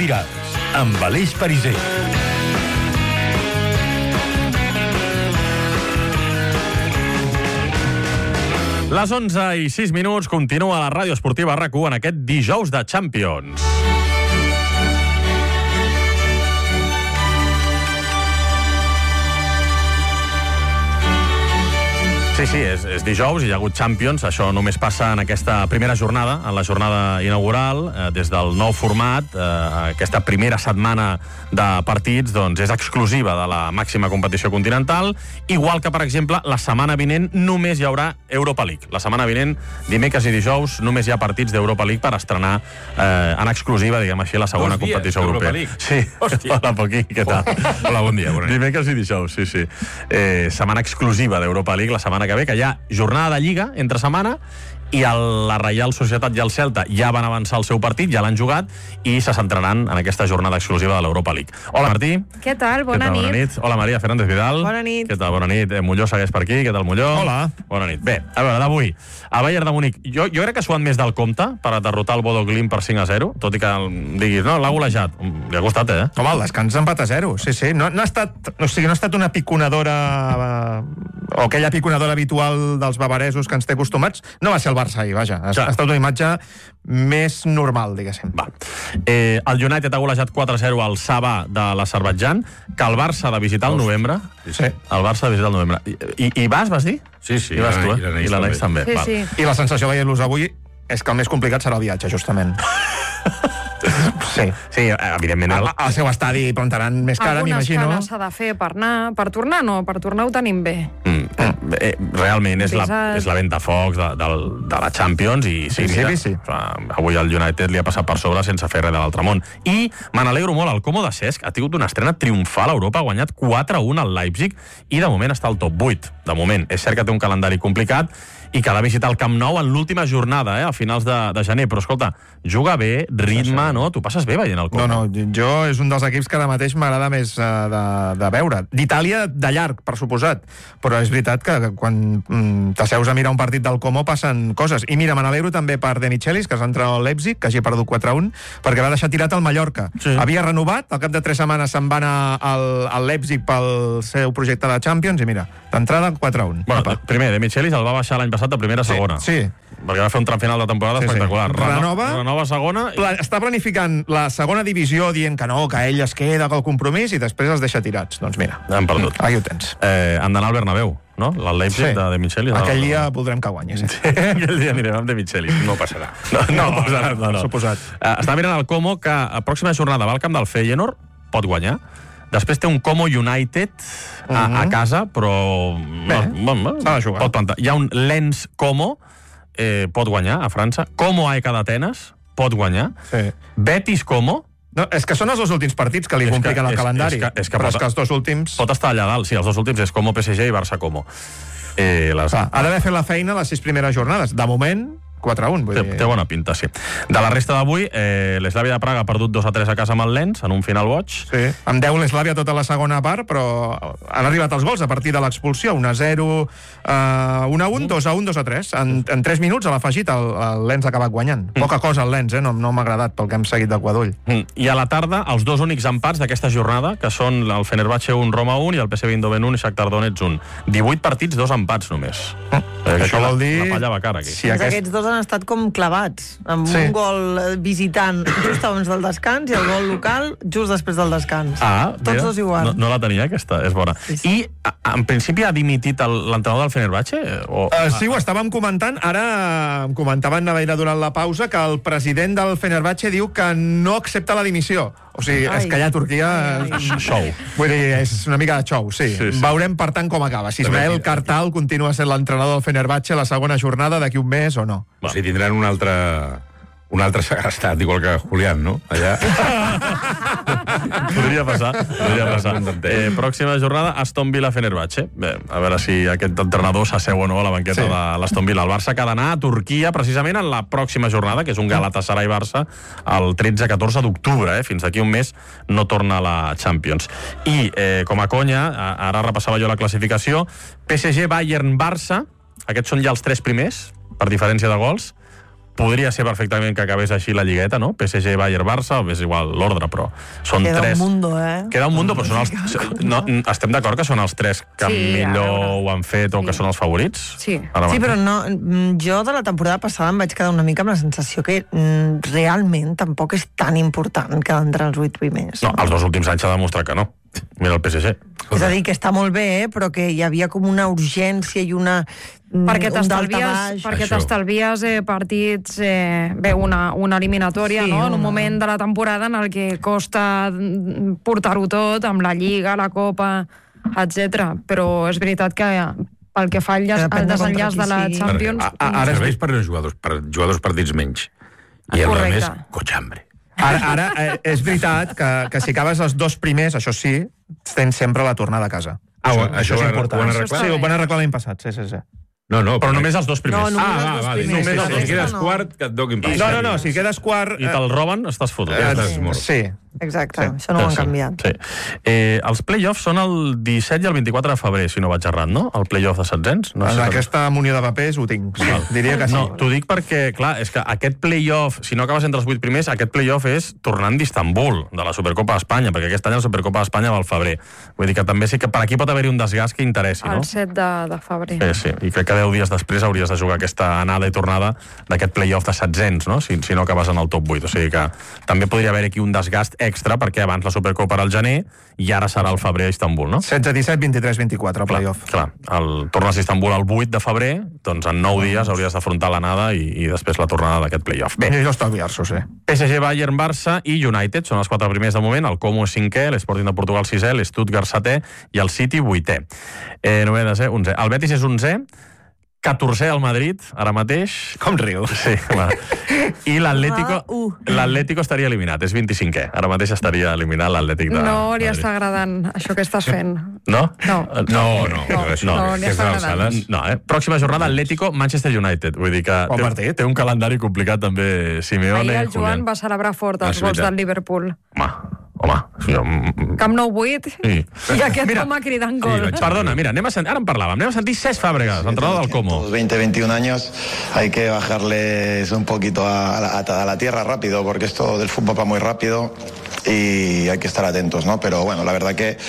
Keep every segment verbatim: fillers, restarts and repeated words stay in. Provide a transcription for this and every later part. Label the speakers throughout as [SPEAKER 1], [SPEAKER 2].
[SPEAKER 1] diràs, amb Aleix Pariser.
[SPEAKER 2] Les onze i sis minuts, continua la ràdio esportiva RAC u en aquest dijous de Champions. Sí, sí, és, és dijous i hi ha hagut Champions. Això només passa en aquesta primera jornada, en la jornada inaugural, eh, des del nou format. Eh, aquesta primera setmana de partits doncs, és exclusiva de la màxima competició continental, igual que, per exemple, la setmana vinent només hi haurà Europa League. La setmana vinent, dimecres i dijous, només hi ha partits d'Europa League per estrenar eh, en exclusiva, diguem així, la segona
[SPEAKER 3] Dos dies
[SPEAKER 2] competició europea.
[SPEAKER 3] League.
[SPEAKER 2] Sí.
[SPEAKER 3] Hòstia.
[SPEAKER 2] Hola, Poquí, què tal?
[SPEAKER 3] Hola, bon dia. Bon dia.
[SPEAKER 2] Dimecres i dijous, sí, sí. Eh, setmana exclusiva d'Europa League, la setmana que ve, que hi ha jornada de Lliga entre setmana, i el, la Reial Societat i el Celta ja van avançar el seu partit, ja l'han jugat, i se centraran en aquesta jornada exclusiva de l'Europa League. Hola, Martí.
[SPEAKER 4] Què tal? Bona,
[SPEAKER 2] Què tal?
[SPEAKER 4] nit.
[SPEAKER 2] Bona nit. Hola, Maria Fernández Vidal.
[SPEAKER 4] Bona nit.
[SPEAKER 2] Què tal? Bona nit. Eh, Molló segueix per aquí. Què tal, Molló?
[SPEAKER 1] Hola.
[SPEAKER 2] Bona nit. Bé, a veure, d'avui, a Bayern de Múnich, jo, jo crec que s'ho han més del compte per derrotar el Bodo Glimt per cinc a zero, tot i que diguis, no, l'ha golejat. Li ha costat, eh?
[SPEAKER 5] Home, el descans empat a zero, sí, sí. No, no, ha estat, o sigui, no ha estat una piconadora eh, o aquella piconadora habitual dels bavaresos que ens té acostumats. No va ser el Barça ahir, vaja. Ha,
[SPEAKER 2] Ja.
[SPEAKER 5] ha estat una imatge més normal, diguéssim.
[SPEAKER 2] Va. Eh, el United ha golejat quatre a zero al Sabah de l'Azerbaidjan, que el Barça ha de visitar el novembre.
[SPEAKER 5] Sí.
[SPEAKER 2] El Barça ha de visitar el novembre. I, i, i vas, vas dir?
[SPEAKER 3] Sí, sí.
[SPEAKER 2] I vas tu,
[SPEAKER 3] I
[SPEAKER 2] eh?
[SPEAKER 3] l'Anaïs
[SPEAKER 2] I l'Anaïs també.
[SPEAKER 4] Sí,
[SPEAKER 2] Val.
[SPEAKER 4] sí.
[SPEAKER 5] I la sensació veient-los avui és que el més complicat serà el viatge, justament. Sí.
[SPEAKER 2] Sí, evidentment. El...
[SPEAKER 5] Al, al seu estadi plantaran més cara,
[SPEAKER 4] Alguna
[SPEAKER 5] m'imagino.
[SPEAKER 4] escala s'ha de fer per anar... Per tornar, no. Per tornar ho tenim bé.
[SPEAKER 2] Mm, eh, realment és la,
[SPEAKER 4] Visat.
[SPEAKER 2] és la ventafocs de, de, de la Champions i sí,
[SPEAKER 5] Sí,
[SPEAKER 2] mira,
[SPEAKER 5] sí, sí.
[SPEAKER 2] o sigui, avui el United li ha passat per sobre sense fer res de l'altre món. I me n'alegro molt, el Como de Cesc ha tingut una estrena triomfal a Europa, ha guanyat quatre a un al Leipzig i de moment està al top vuit. De moment, és cert que té un calendari complicat i que ha de visitar el Camp Nou en l'última jornada, eh, a finals de, de gener. Però, escolta, juga bé, ritme, no? Tu passes bé veient el Como.
[SPEAKER 5] No, no, jo és un dels equips que ara mateix m'agrada més uh, de, de veure. D'Itàlia, de llarg, per suposat. Però és veritat que quan mm, t'asseus a mirar un partit del Como passen coses. I mira, me n'alegro també per De Michelis, que s'ha entrenat al Leipzig, que hagi perdut quatre a un, perquè va deixar tirat el Mallorca.
[SPEAKER 2] Sí.
[SPEAKER 5] Havia renovat, al cap de tres setmanes se'n va anar al, al Leipzig pel seu projecte de Champions, i mira, d'entrada quatre a un.
[SPEAKER 2] Bueno,
[SPEAKER 5] Apa.
[SPEAKER 2] primer, De Michelis el va baixar l'any passat de primera a segona.
[SPEAKER 5] Sí, sí.
[SPEAKER 2] Perquè va fer un tram final de temporada
[SPEAKER 5] Sí, sí.
[SPEAKER 2] espectacular. Reno-
[SPEAKER 5] Renova.
[SPEAKER 2] Renova segona. I...
[SPEAKER 5] Pla- està planificant la segona divisió dient que no, que ell es queda amb el compromís i després els deixa tirats. Doncs mira,
[SPEAKER 2] Han perdut.
[SPEAKER 5] aquí ho tens.
[SPEAKER 2] Eh, han d'anar al Bernabéu, no? El Leipzig
[SPEAKER 5] Sí.
[SPEAKER 2] de De Michelis.
[SPEAKER 5] Aquell dia voldrem que guanyi, sí.
[SPEAKER 2] Aquell dia anirem amb De Michelis.
[SPEAKER 3] No passarà.
[SPEAKER 2] No, no, no, no, no, no.
[SPEAKER 5] suposat.
[SPEAKER 2] Uh, està mirant el Como, que a pròxima jornada va al camp del Feyenoord, pot guanyar. Després té un Como United a,
[SPEAKER 5] Mhm.
[SPEAKER 2] a casa, però...
[SPEAKER 5] Bé,
[SPEAKER 2] no, no,
[SPEAKER 5] s'ha de jugar.
[SPEAKER 2] Pot plantar. Hi ha un Lens Como, eh, pot guanyar a França. Como A E K d'Atenes, pot guanyar.
[SPEAKER 5] Sí.
[SPEAKER 2] Betis Como,
[SPEAKER 5] No, és que són els dos últims partits que li
[SPEAKER 2] És que-
[SPEAKER 5] compliquen el
[SPEAKER 2] és-
[SPEAKER 5] calendari.
[SPEAKER 2] és que- és que
[SPEAKER 5] però
[SPEAKER 2] pot-
[SPEAKER 5] és que els dos últims...
[SPEAKER 2] pot estar allà dalt. Sí, els dos últims és Como P S G i Barça Como. Eh, les...
[SPEAKER 5] Clar, ha d'haver fet la feina les sis primeres jornades. De moment, quatre a un. Vull
[SPEAKER 2] Té,
[SPEAKER 5] dir...
[SPEAKER 2] té bona pinta, sí. De la resta d'avui, eh, l'Eslavia de Praga ha perdut dos a tres a casa amb el Lens, en un final boig.
[SPEAKER 5] Sí, amb deu l'Eslàvia tota la segona part, però han arribat els gols a partir de l'expulsió. un a zero, uh, un a un, dos a un, dos a tres. En, en tres minuts, a l'afegit, el, el Lens ha acabat guanyant. Poca cosa el Lens, eh? no, no m'ha agradat pel que hem seguit del Quadoll.
[SPEAKER 2] Mm. I a la tarda, els dos únics empats d'aquesta jornada, que són el Fenerbahce un, Roma un, i el P S V Eindhoven un i Shakhtar Donetsk un. divuit partits, dos empats només.
[SPEAKER 5] Mm.
[SPEAKER 2] Eh,
[SPEAKER 5] Això
[SPEAKER 2] la-
[SPEAKER 5] vol dir-
[SPEAKER 2] La palla va cara, aquí.
[SPEAKER 5] Si
[SPEAKER 6] Doncs
[SPEAKER 5] aquest...
[SPEAKER 6] Aquests dos han estat com clavats, amb
[SPEAKER 5] Sí.
[SPEAKER 6] un gol eh, visitant just abans del descans i el gol local just després del descans.
[SPEAKER 2] Ah,
[SPEAKER 6] Tots
[SPEAKER 2] mira,
[SPEAKER 6] dos igual.
[SPEAKER 2] No, no la tenia, aquesta, és bona.
[SPEAKER 6] Sí, sí.
[SPEAKER 2] I, a, en principi, ha dimitit el- l'entrenador del Fenerbahce? O...
[SPEAKER 5] Uh, sí, ho estàvem comentant. Ara em comentaven Naveira durant la pausa que el president del Fenerbahce diu que no accepta la dimissió. O sigui,
[SPEAKER 6] Ai.
[SPEAKER 5] és que allà a Turquia...
[SPEAKER 6] Ai, ai, ai.
[SPEAKER 2] Show.
[SPEAKER 5] Vull dir, és una mica de xou, sí.
[SPEAKER 2] Sí, sí.
[SPEAKER 5] Veurem, per tant, com acaba. Si Ismael
[SPEAKER 3] Aquí-
[SPEAKER 5] Kartal continua sent l'entrenador del Fenerbahce la segona jornada d'aquí un mes o no.
[SPEAKER 3] O sigui, tindran un altre... un altre segrestat, igual que Julián, no? Allà...
[SPEAKER 2] Podria passar, podria passar.
[SPEAKER 3] No entenc.
[SPEAKER 2] Eh, pròxima jornada, Aston Villa-Fenerbahce. Bé, a veure si aquest entrenador s'asseu o no a la banqueta
[SPEAKER 5] Sí.
[SPEAKER 2] de l'Aston Villa. El Barça que ha d'anar a Turquia precisament en la pròxima jornada, que és un Galatasaray-Barça, el tretze a catorze d'octubre. Eh? Fins d'aquí un mes no torna a la Champions. I, eh, com a conya, a- ara repassava jo la classificació, P S G, Bayern, Barça, aquests són ja els tres primers, per diferència de gols. podria ser perfectament que acabés així la lligueta, no? P S G, Bayern, Barça, o és igual l'ordre, però són
[SPEAKER 6] Queda
[SPEAKER 2] tres...
[SPEAKER 6] un mundo, eh?
[SPEAKER 2] Queda un mundo, però són els... No, estem d'acord que són els tres que
[SPEAKER 4] Sí,
[SPEAKER 2] millor
[SPEAKER 4] a veure.
[SPEAKER 2] ho han fet o
[SPEAKER 4] Sí.
[SPEAKER 2] que són els favorits?
[SPEAKER 4] Sí.
[SPEAKER 2] Ara
[SPEAKER 6] Sí,
[SPEAKER 2] mateix.
[SPEAKER 6] però no, jo de la temporada passada em vaig quedar una mica amb la sensació que mm, realment tampoc és tan important quedar entre els vuit primers.
[SPEAKER 2] No, els dos últims anys s'ha demostrat que no. Mira el P S G.
[SPEAKER 6] És a dir, que està molt bé, eh, però que hi havia com una urgència i una... mm,
[SPEAKER 4] Perquè
[SPEAKER 6] un
[SPEAKER 4] t'estalvies
[SPEAKER 6] daltabaix.
[SPEAKER 4] perquè
[SPEAKER 3] Això.
[SPEAKER 4] t'estalvies eh, partits, eh, bé, una, una eliminatòria,
[SPEAKER 6] Sí,
[SPEAKER 4] no? En un
[SPEAKER 6] una-
[SPEAKER 4] moment de la temporada en el que costa mm, portar-ho tot, amb la Lliga, la Copa, etcètera. Però és veritat que eh, pel que fa al, llaç,
[SPEAKER 6] Depèn
[SPEAKER 4] al
[SPEAKER 6] de contra
[SPEAKER 4] desenllaç
[SPEAKER 6] qui
[SPEAKER 4] de la
[SPEAKER 6] sigui.
[SPEAKER 4] Champions...
[SPEAKER 3] A, a, ara serveix per jugadors, per jugadors partits menys. I el
[SPEAKER 4] Correcte.
[SPEAKER 3] més, cochambre.
[SPEAKER 5] Ara, ara eh, és veritat que, que si acabes els dos primers, això sí, tens sempre la tornada a casa.
[SPEAKER 3] Ah,
[SPEAKER 5] això,
[SPEAKER 3] això, això
[SPEAKER 5] és
[SPEAKER 3] ho han-
[SPEAKER 5] important.
[SPEAKER 3] ho han
[SPEAKER 4] Això
[SPEAKER 3] arreglat?
[SPEAKER 4] està
[SPEAKER 5] Sí, ho
[SPEAKER 4] bé.
[SPEAKER 5] van arreglar l'any passat, sí, sí, sí.
[SPEAKER 3] No, no,
[SPEAKER 2] Però només els dos primers.
[SPEAKER 6] No, només
[SPEAKER 3] Ah,
[SPEAKER 6] els
[SPEAKER 3] va,
[SPEAKER 6] dos
[SPEAKER 3] va,
[SPEAKER 6] primers.
[SPEAKER 3] només
[SPEAKER 2] Només
[SPEAKER 3] els
[SPEAKER 2] els
[SPEAKER 3] dos. Si quedes
[SPEAKER 6] no.
[SPEAKER 3] quart, que et doquin pas.
[SPEAKER 5] No, no, no, si quedes quart...
[SPEAKER 2] I te'l roben, estàs fotut.
[SPEAKER 3] Ja
[SPEAKER 5] Eh,
[SPEAKER 3] estàs mort.
[SPEAKER 5] sí.
[SPEAKER 6] Exacte,
[SPEAKER 5] Sí.
[SPEAKER 6] això no ho han
[SPEAKER 2] Sí,
[SPEAKER 6] canviat.
[SPEAKER 2] Sí. Eh, els play-offs són el disset i el vint-i-quatre de febrer, si no vaig errat, no? El play-off de setzents? No
[SPEAKER 5] En
[SPEAKER 2] sé
[SPEAKER 5] aquesta munió de papers ho tinc. Sí, diria que sí.
[SPEAKER 2] No, t'ho dic perquè, clar, és que aquest play-off, si no acabes entre els vuit primers, aquest play-off és tornant d'Istanbul, de la Supercopa d'Espanya, perquè aquest any la Supercopa d'Espanya va al febrer. Vull dir que també sí que per aquí pot haver-hi un desgast que interessi, no?
[SPEAKER 4] El set de, de febrer.
[SPEAKER 2] Sí, sí, i crec que deu dies després hauries de jugar aquesta anada i tornada d'aquest play-off de setzents, no? Si, si no acabes en el top vuit. O sigui que també podria haver aquí un desgast extra, perquè abans la Supercopa era al gener i ara serà al febrer a Istanbul, no?
[SPEAKER 5] setze, disset, vint-i-tres, vint-i-quatre, el
[SPEAKER 2] Clar,
[SPEAKER 5] playoff.
[SPEAKER 2] clar. El, tornes a Istanbul el vuit de febrer, doncs en nou dies hauries d'afrontar l'anada i, i després la tornada d'aquest play-off. Bé,
[SPEAKER 5] Millor estalviar-s'ho, sí.
[SPEAKER 2] P S G, Bayern, Barça i United són els quatre primers de moment. El Como és cinquè, l'Sporting de Portugal sisè, l'Stuttgart setè i el City vuitè. Eh, novè, onzè. El Betis és onzè, catorzè al Madrid, ara mateix.
[SPEAKER 5] Com riu.
[SPEAKER 2] Sí, home. I l'Atlético
[SPEAKER 6] Ah, uh.
[SPEAKER 2] l'Atlético estaria eliminat, és vint-i-cinquè. Ara mateix estaria eliminat l'Atlètic de
[SPEAKER 4] No li
[SPEAKER 2] Madrid.
[SPEAKER 4] està agradant això que estàs fent.
[SPEAKER 2] No?
[SPEAKER 4] No.
[SPEAKER 2] Eh,
[SPEAKER 3] No, no,
[SPEAKER 4] No,
[SPEAKER 3] això
[SPEAKER 2] no,
[SPEAKER 3] no,
[SPEAKER 4] li
[SPEAKER 3] que és
[SPEAKER 4] està
[SPEAKER 3] de
[SPEAKER 4] agradant.
[SPEAKER 3] l'alçades.
[SPEAKER 2] No, eh? Pròxima jornada, Atlético, Manchester United. Vull dir que
[SPEAKER 5] Bon
[SPEAKER 2] té,
[SPEAKER 5] partit.
[SPEAKER 2] té un calendari complicat també Simeone.
[SPEAKER 4] Ahir el Joan
[SPEAKER 2] Julián.
[SPEAKER 4] va celebrar fort
[SPEAKER 3] Ah,
[SPEAKER 4] els
[SPEAKER 3] és
[SPEAKER 4] gols
[SPEAKER 3] veritat.
[SPEAKER 4] del Liverpool.
[SPEAKER 2] Home, home. Jo, mm,
[SPEAKER 4] Camp Nou vuit
[SPEAKER 2] sí.
[SPEAKER 4] i aquest
[SPEAKER 2] Mira,
[SPEAKER 4] home cridant
[SPEAKER 3] sí,
[SPEAKER 4] gol.
[SPEAKER 3] vaig-
[SPEAKER 2] Perdona, mira, anem a sentir, ara en parlàvem, anem a sentir Cesc Fàbregas, entrenador del Como.
[SPEAKER 7] veinte, veintiún años, hay que bajarles un poquito a la, a la tierra rápido, porque esto del fútbol va muy rápido y hay que estar atentos, ¿no? Pero bueno, la verdad que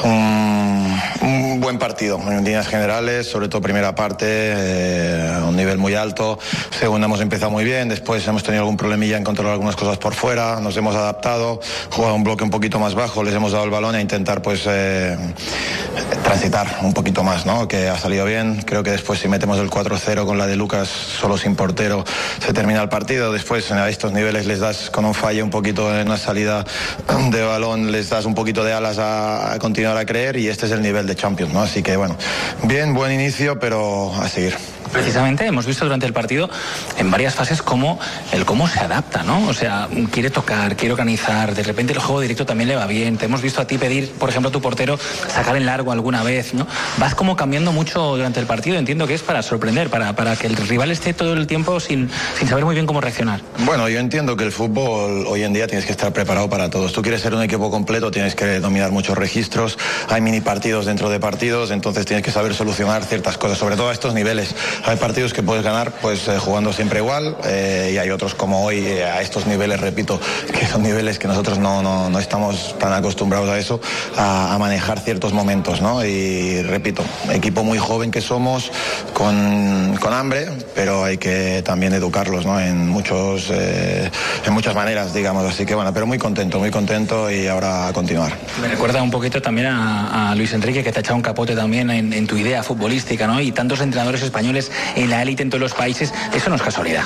[SPEAKER 7] un, un buen partido en líneas generales, sobre todo primera parte, eh, a un nivel muy alto. Segunda hemos empezado muy bien, después hemos tenido algún problemilla en controlar algunas cosas por fuera, nos hemos adaptado, jugado un bloque un poquito más bajo, les hemos dado el balón a intentar pues eh, transitar un poquito más, ¿no? Que ha salido bien. Creo que después si metemos el cuatro cero con la de Lucas solo sin portero se termina el partido. Después a estos niveles les das con un fallo un poquito en la salida de balón, les das un poquito de alas a, a continuar a creer y este es el nivel de Champions, ¿no? Así que bueno, bien, buen inicio, pero a seguir.
[SPEAKER 8] Precisamente hemos visto durante el partido en varias fases cómo el cómo se adapta, ¿no? O sea, quiere tocar, quiere organizar, de repente el juego directo también le va bien. Te hemos visto a ti pedir, por ejemplo, a tu portero sacar en largo alguna vez, ¿no? Vas como cambiando mucho durante el partido, entiendo que es para sorprender, para, para que el rival esté todo el tiempo sin, sin saber muy bien cómo reaccionar.
[SPEAKER 7] Bueno, yo entiendo que el fútbol hoy en día tienes que estar preparado para todos. Tú quieres ser un equipo completo, tienes que dominar muchos registros, hay mini partidos dentro de partidos, entonces tienes que saber solucionar ciertas cosas, sobre todo a estos niveles. Hay partidos que puedes ganar pues eh, jugando siempre igual eh, y hay otros como hoy eh, a estos niveles, repito, que son niveles que nosotros no, no, no estamos tan acostumbrados a eso, a, a manejar ciertos momentos, ¿no? Y repito, equipo muy joven que somos, con, con hambre, pero hay que también educarlos, ¿no? En muchos, eh, en muchas maneras, digamos, así que bueno, pero muy contento, muy contento y ahora a continuar.
[SPEAKER 8] Me recuerda un poquito también a, a Luis Enrique, que te ha echado un capote también en, en tu idea futbolística, ¿no? Y tantos entrenadores españoles en la élite en todos los países, eso no es casualidad.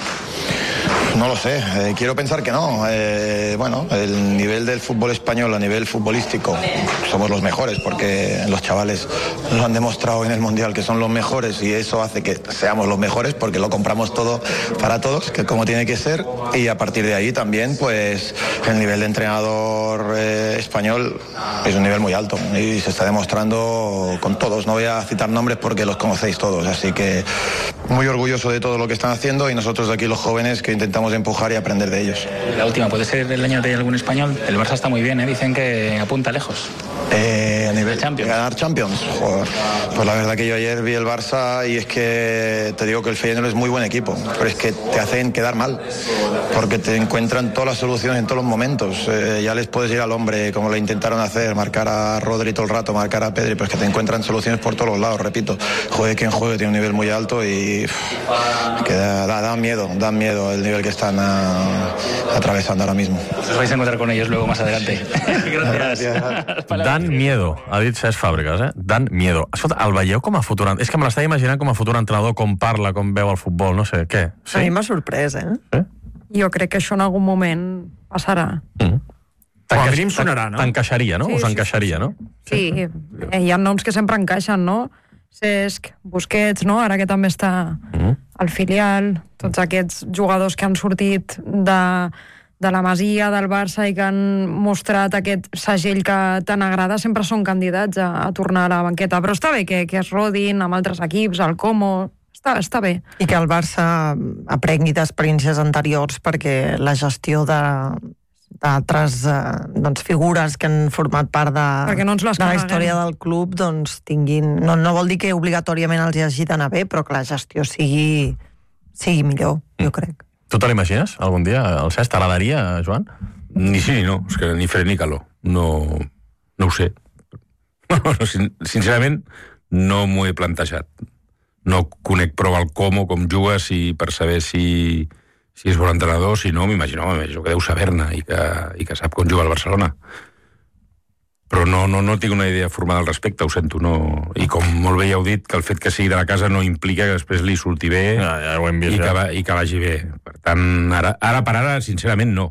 [SPEAKER 7] No lo sé, eh, quiero pensar que no. Eh, bueno, el nivel del fútbol español a nivel futbolístico somos los mejores porque los chavales lo han demostrado en el Mundial que son los mejores y eso hace que seamos los mejores porque lo compramos todo para todos, que como tiene que ser, y a partir de ahí también pues el nivel de entrenador eh, español es un nivel muy alto y se está demostrando con todos. No voy a citar nombres porque los conocéis todos, así que muy orgulloso de todo lo que están haciendo y nosotros de aquí los jóvenes que intentamos empujar y aprender de ellos.
[SPEAKER 8] La última, ¿puede ser el año de algún español? El Barça está muy bien, ¿eh? Dicen que apunta lejos.
[SPEAKER 7] Eh, a nivel
[SPEAKER 8] Champions.
[SPEAKER 7] ganar Champions, joder. Pues la verdad que yo ayer vi el Barça y es que te digo que el Feyenoord es muy buen equipo, pero es que te hacen quedar mal, porque te encuentran todas las soluciones en todos los momentos. Eh, ya les puedes ir al hombre, como le intentaron hacer, marcar a Rodri todo el rato, marcar a Pedri, pero es que te encuentran soluciones por todos los lados, repito. Juegue quien juegue, tiene un nivel muy alto y uff, que da, da, da miedo, da miedo el nivel que están a, atravesando ahora mismo.
[SPEAKER 8] Os vais a encontrar con ellos luego más adelante. Gracias.
[SPEAKER 2] Dan miedo, ha dit Cesc Fàbregas, eh? Dan miedo. Escolta, el veieu com a futur... És que me l'estava imaginant com a futur entrenador, com parla, com veu el futbol, no sé, què?
[SPEAKER 6] Sí? A mi m'ha sorprès, eh?
[SPEAKER 2] Sí?
[SPEAKER 4] Jo crec que això en algun moment passarà.
[SPEAKER 2] Mm.
[SPEAKER 5] Com a mínim sonarà, no?
[SPEAKER 2] T'encaixaria, no?
[SPEAKER 4] Sí,
[SPEAKER 2] Us
[SPEAKER 4] sí,
[SPEAKER 2] encaixaria,
[SPEAKER 4] sí,
[SPEAKER 2] no?
[SPEAKER 4] Sí, eh, hi ha noms que sempre encaixen, no? Cesc, Busquets, no? Ara que també està
[SPEAKER 2] Mm.
[SPEAKER 4] al filial, tots aquests jugadors que han sortit de, de la Masia, del Barça, i que han mostrat aquest segell que tant agrada, sempre són candidats a, a tornar a la banqueta. Però està bé que, que es rodin amb altres equips, el Como... Està, està bé.
[SPEAKER 6] I que el Barça aprengui d'experiències anteriors, perquè la gestió de d'altres eh, doncs, figures que han format part de,
[SPEAKER 4] Perquè no ens les
[SPEAKER 6] de la
[SPEAKER 4] carreguem.
[SPEAKER 6] història del club doncs, tinguin... No, no vol dir que obligatòriament els hi hagi d'anar bé, però que la gestió sigui, sigui millor, jo crec.
[SPEAKER 2] Tu te l'imagines algun dia, el Cesc? T'agradaria, Joan?
[SPEAKER 3] Ni sí ni no, és que ni fred ni calor. No, no ho sé. No, no, sin- sincerament, no m'ho he plantejat. No conec prou el com com juga si, per saber si, si és bon entrenador, si no, m'imagino, home, jo que deu saber-ne i, que, i que sap com juga al Barcelona. Però no, no, no tinc una idea formada al respecte, ho sento. No. I com molt bé ja heu dit, que el fet que sigui de la casa no implica que després li surti bé
[SPEAKER 2] Ja, ja ho hem vist,
[SPEAKER 3] i, que
[SPEAKER 2] ja.
[SPEAKER 3] va, i que vagi bé. Per tant, ara, ara per ara, sincerament, no.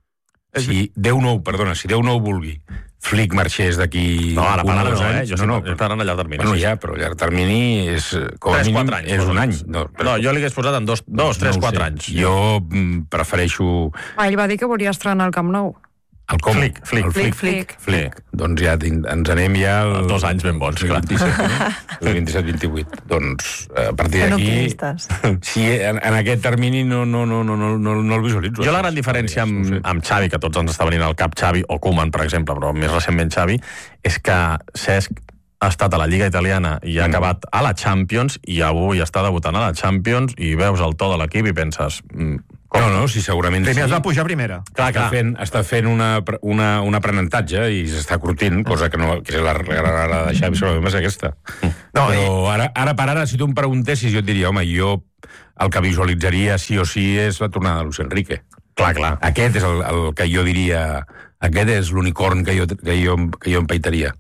[SPEAKER 3] Si Déu no, perdona, si Déu no ho vulgui, Flick marxés d'aquí
[SPEAKER 2] No, ara per
[SPEAKER 3] un o
[SPEAKER 2] ara
[SPEAKER 3] dos
[SPEAKER 2] no, eh?
[SPEAKER 3] anys,
[SPEAKER 2] Jo no, no, parlant a llarg termini.
[SPEAKER 3] Bueno,
[SPEAKER 2] sí, sí.
[SPEAKER 3] ja, però a llarg termini és, com a
[SPEAKER 2] tres,
[SPEAKER 3] mínim,
[SPEAKER 2] quatre anys.
[SPEAKER 3] és un any.
[SPEAKER 2] No,
[SPEAKER 3] No,
[SPEAKER 2] no jo li hagués posat en dos, dos tres,
[SPEAKER 3] no ho
[SPEAKER 2] quatre
[SPEAKER 3] sé.
[SPEAKER 2] anys.
[SPEAKER 3] Jo mm, prefereixo
[SPEAKER 4] Ah, ell va dir que volia estrenar el Camp Nou.
[SPEAKER 3] el com.
[SPEAKER 2] Flick, Flick.
[SPEAKER 3] El Flick.
[SPEAKER 4] Flick.
[SPEAKER 3] Flick. Doncs ja tin- ens anem ja... Al,
[SPEAKER 2] Dos anys ben bons, clar.
[SPEAKER 3] El vint-i-set vint-i-vuit. Doncs a partir
[SPEAKER 6] Ben
[SPEAKER 3] d'aquí...
[SPEAKER 6] optimistes.
[SPEAKER 3] Sí, en, en aquest termini no, no, no, no, no, no, no el visualitzo.
[SPEAKER 2] Jo la gran diferència amb,
[SPEAKER 3] No ho sé.
[SPEAKER 2] amb Xavi, que tots ens està venint al cap Xavi, o Koeman, per exemple, però més recentment Xavi, és que Cesc ha estat a la Lliga Italiana i ha
[SPEAKER 3] Mm.
[SPEAKER 2] acabat a la Champions, i avui està debutant a la Champions, i veus el to de l'equip i penses... Mm, com?
[SPEAKER 3] No, no, sí, segurament
[SPEAKER 5] Primer
[SPEAKER 3] sí.
[SPEAKER 5] es va pujar a primera.
[SPEAKER 2] Clar,
[SPEAKER 3] Està
[SPEAKER 2] clar.
[SPEAKER 3] fent, està fent una, una, un aprenentatge i s'està curtint, cosa que, no, que és la regla de Xavi, segurament és aquesta.
[SPEAKER 5] No,
[SPEAKER 3] Però ara, ara per ara, si tu em preguntessis, jo et diria, home, jo el que visualitzaria sí o sí és la tornada de Luis Enrique.
[SPEAKER 2] Clar, clar.
[SPEAKER 3] Aquest és el, el que jo diria... Aquest és l'unicorn que jo, que jo, que jo empaitaria.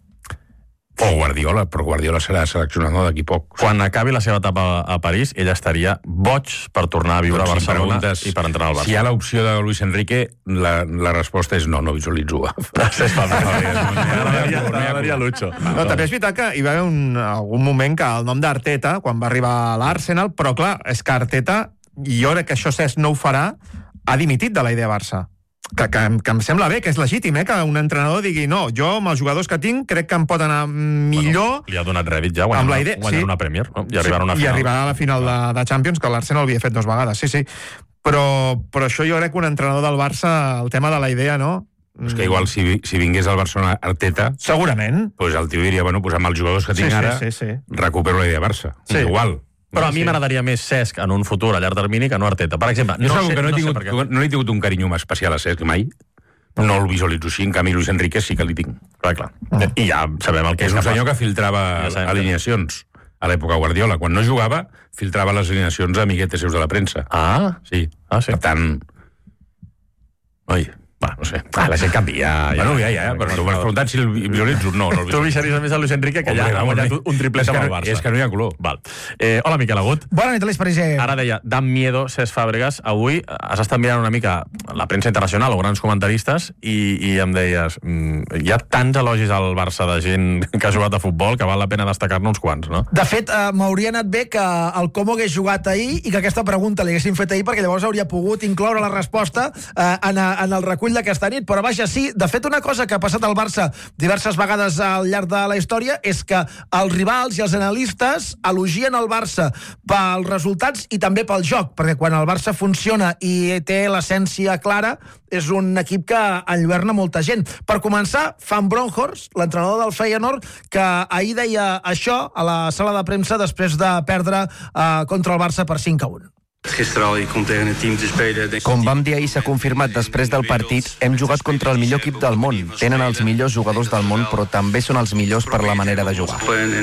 [SPEAKER 3] O Guardiola, però Guardiola serà seleccionador d'aquí poc.
[SPEAKER 2] Quan acabi la seva etapa a París, ell estaria boig per tornar a viure
[SPEAKER 3] Doncs
[SPEAKER 2] a
[SPEAKER 3] si
[SPEAKER 2] Barcelona
[SPEAKER 3] preguntes
[SPEAKER 2] i per entrenar al Barça.
[SPEAKER 3] Si hi ha l'opció de Luis Enrique, la, la resposta és no, no visualitzo.
[SPEAKER 2] Cesc Fàbregas. M'agradaria m'agradaria Lucho.
[SPEAKER 5] No, també és veritat que hi va haver un, algun moment que el nom d'Arteta, quan va arribar a l'Arsenal, però clar, és que Arteta, i jo crec que això Cesc no ho farà, ha dimitit de la idea Barça. Que, que, que em sembla bé, que és legítim, eh, que un entrenador digui no, jo amb els jugadors que tinc crec que em pot anar millor...
[SPEAKER 2] Li ha donat rèdit ja, guanyant,
[SPEAKER 5] Amb la
[SPEAKER 2] una,
[SPEAKER 5] idea-
[SPEAKER 2] guanyant
[SPEAKER 5] sí.
[SPEAKER 2] una Premier, no? I arribar a una
[SPEAKER 5] I
[SPEAKER 2] final.
[SPEAKER 5] arribar a la final de, de Champions, que l'Arsenal havia fet dos vegades, sí, sí. Però, però això jo crec que un entrenador del Barça, el tema de la idea, no?
[SPEAKER 3] És que igual si, vi- si vingués al Barcelona Arteta,
[SPEAKER 5] Segurament.
[SPEAKER 3] pues el tio diria, bueno, pues amb els jugadors que tinc
[SPEAKER 5] Sí, sí,
[SPEAKER 3] ara,
[SPEAKER 5] sí, sí.
[SPEAKER 3] recupero la idea Barça.
[SPEAKER 5] Sí.
[SPEAKER 3] Igual.
[SPEAKER 2] Però a mi
[SPEAKER 5] Sí.
[SPEAKER 2] m'agradaria més Cesc en un futur a llarg termini que no Arteta. Per exemple,
[SPEAKER 3] No,
[SPEAKER 2] no,
[SPEAKER 3] no
[SPEAKER 2] sé,
[SPEAKER 3] que no, he
[SPEAKER 2] no sé
[SPEAKER 3] tingut,
[SPEAKER 2] per què.
[SPEAKER 3] no he tingut un carinyo especial a Cesc mai. No el visualitzo així, en canvi Luis Enrique sí que li tinc.
[SPEAKER 2] Clar, clar. I ja sabem el que
[SPEAKER 3] És un
[SPEAKER 2] capaç.
[SPEAKER 3] senyor que filtrava
[SPEAKER 2] Ja sabem que-
[SPEAKER 3] alineacions a l'època Guardiola. Quan no jugava, filtrava les alineacions a amiguetes seus de la premsa.
[SPEAKER 2] Ah,
[SPEAKER 3] Sí.
[SPEAKER 2] Ah, sí.
[SPEAKER 3] Per tant... Oi,
[SPEAKER 2] va, no sé. Ah, la gent canvia.
[SPEAKER 3] ja, bueno, ja, ja, però tu m'has preguntat si el visualitzo. No, no el
[SPEAKER 2] Tu visualitzaries més a Luis Enrique, que ja
[SPEAKER 3] Hombre,
[SPEAKER 2] ha
[SPEAKER 3] home,
[SPEAKER 2] guanyat
[SPEAKER 3] no hi-
[SPEAKER 2] un triplet
[SPEAKER 3] és que
[SPEAKER 2] amb el
[SPEAKER 3] no-
[SPEAKER 2] Barça.
[SPEAKER 3] és que no hi ha color.
[SPEAKER 2] Val. Eh, hola, Miquel Agut.
[SPEAKER 9] Bona nit, Aleix Pariser.
[SPEAKER 2] Ara deia, dan miedo, Cesc Fàbregas. Avui has estat mirant una mica la premsa internacional o grans comentaristes i, i em deies, mm, hi ha tants elogis al Barça de gent que ha jugat a futbol que val la pena destacar-ne uns quants, no?
[SPEAKER 9] De fet, eh, m'hauria anat bé que el Como hagués jugat ahir i que aquesta pregunta li haguessin fet ahir, perquè llavors hauria pogut incloure la resposta eh, en, a, en el recull d'aquesta aquesta nit, però vaja, sí, de fet una cosa que ha passat al Barça diverses vegades al llarg de la història és que els rivals i els analistes elogien el Barça pels resultats i també pel joc, perquè quan el Barça funciona i té l'essència clara, és un equip que enlluerna molta gent. Per començar, Van Bronckhorst, l'entrenador del Feyenoord, que ahir deia això a la sala de premsa després de perdre eh, contra el Barça per cinc a un.
[SPEAKER 10] Com vam dir ahir, s'ha confirmat després del partit, hem jugat contra el millor equip del món. Tenen els millors jugadors del món, però també són els millors per la manera de jugar.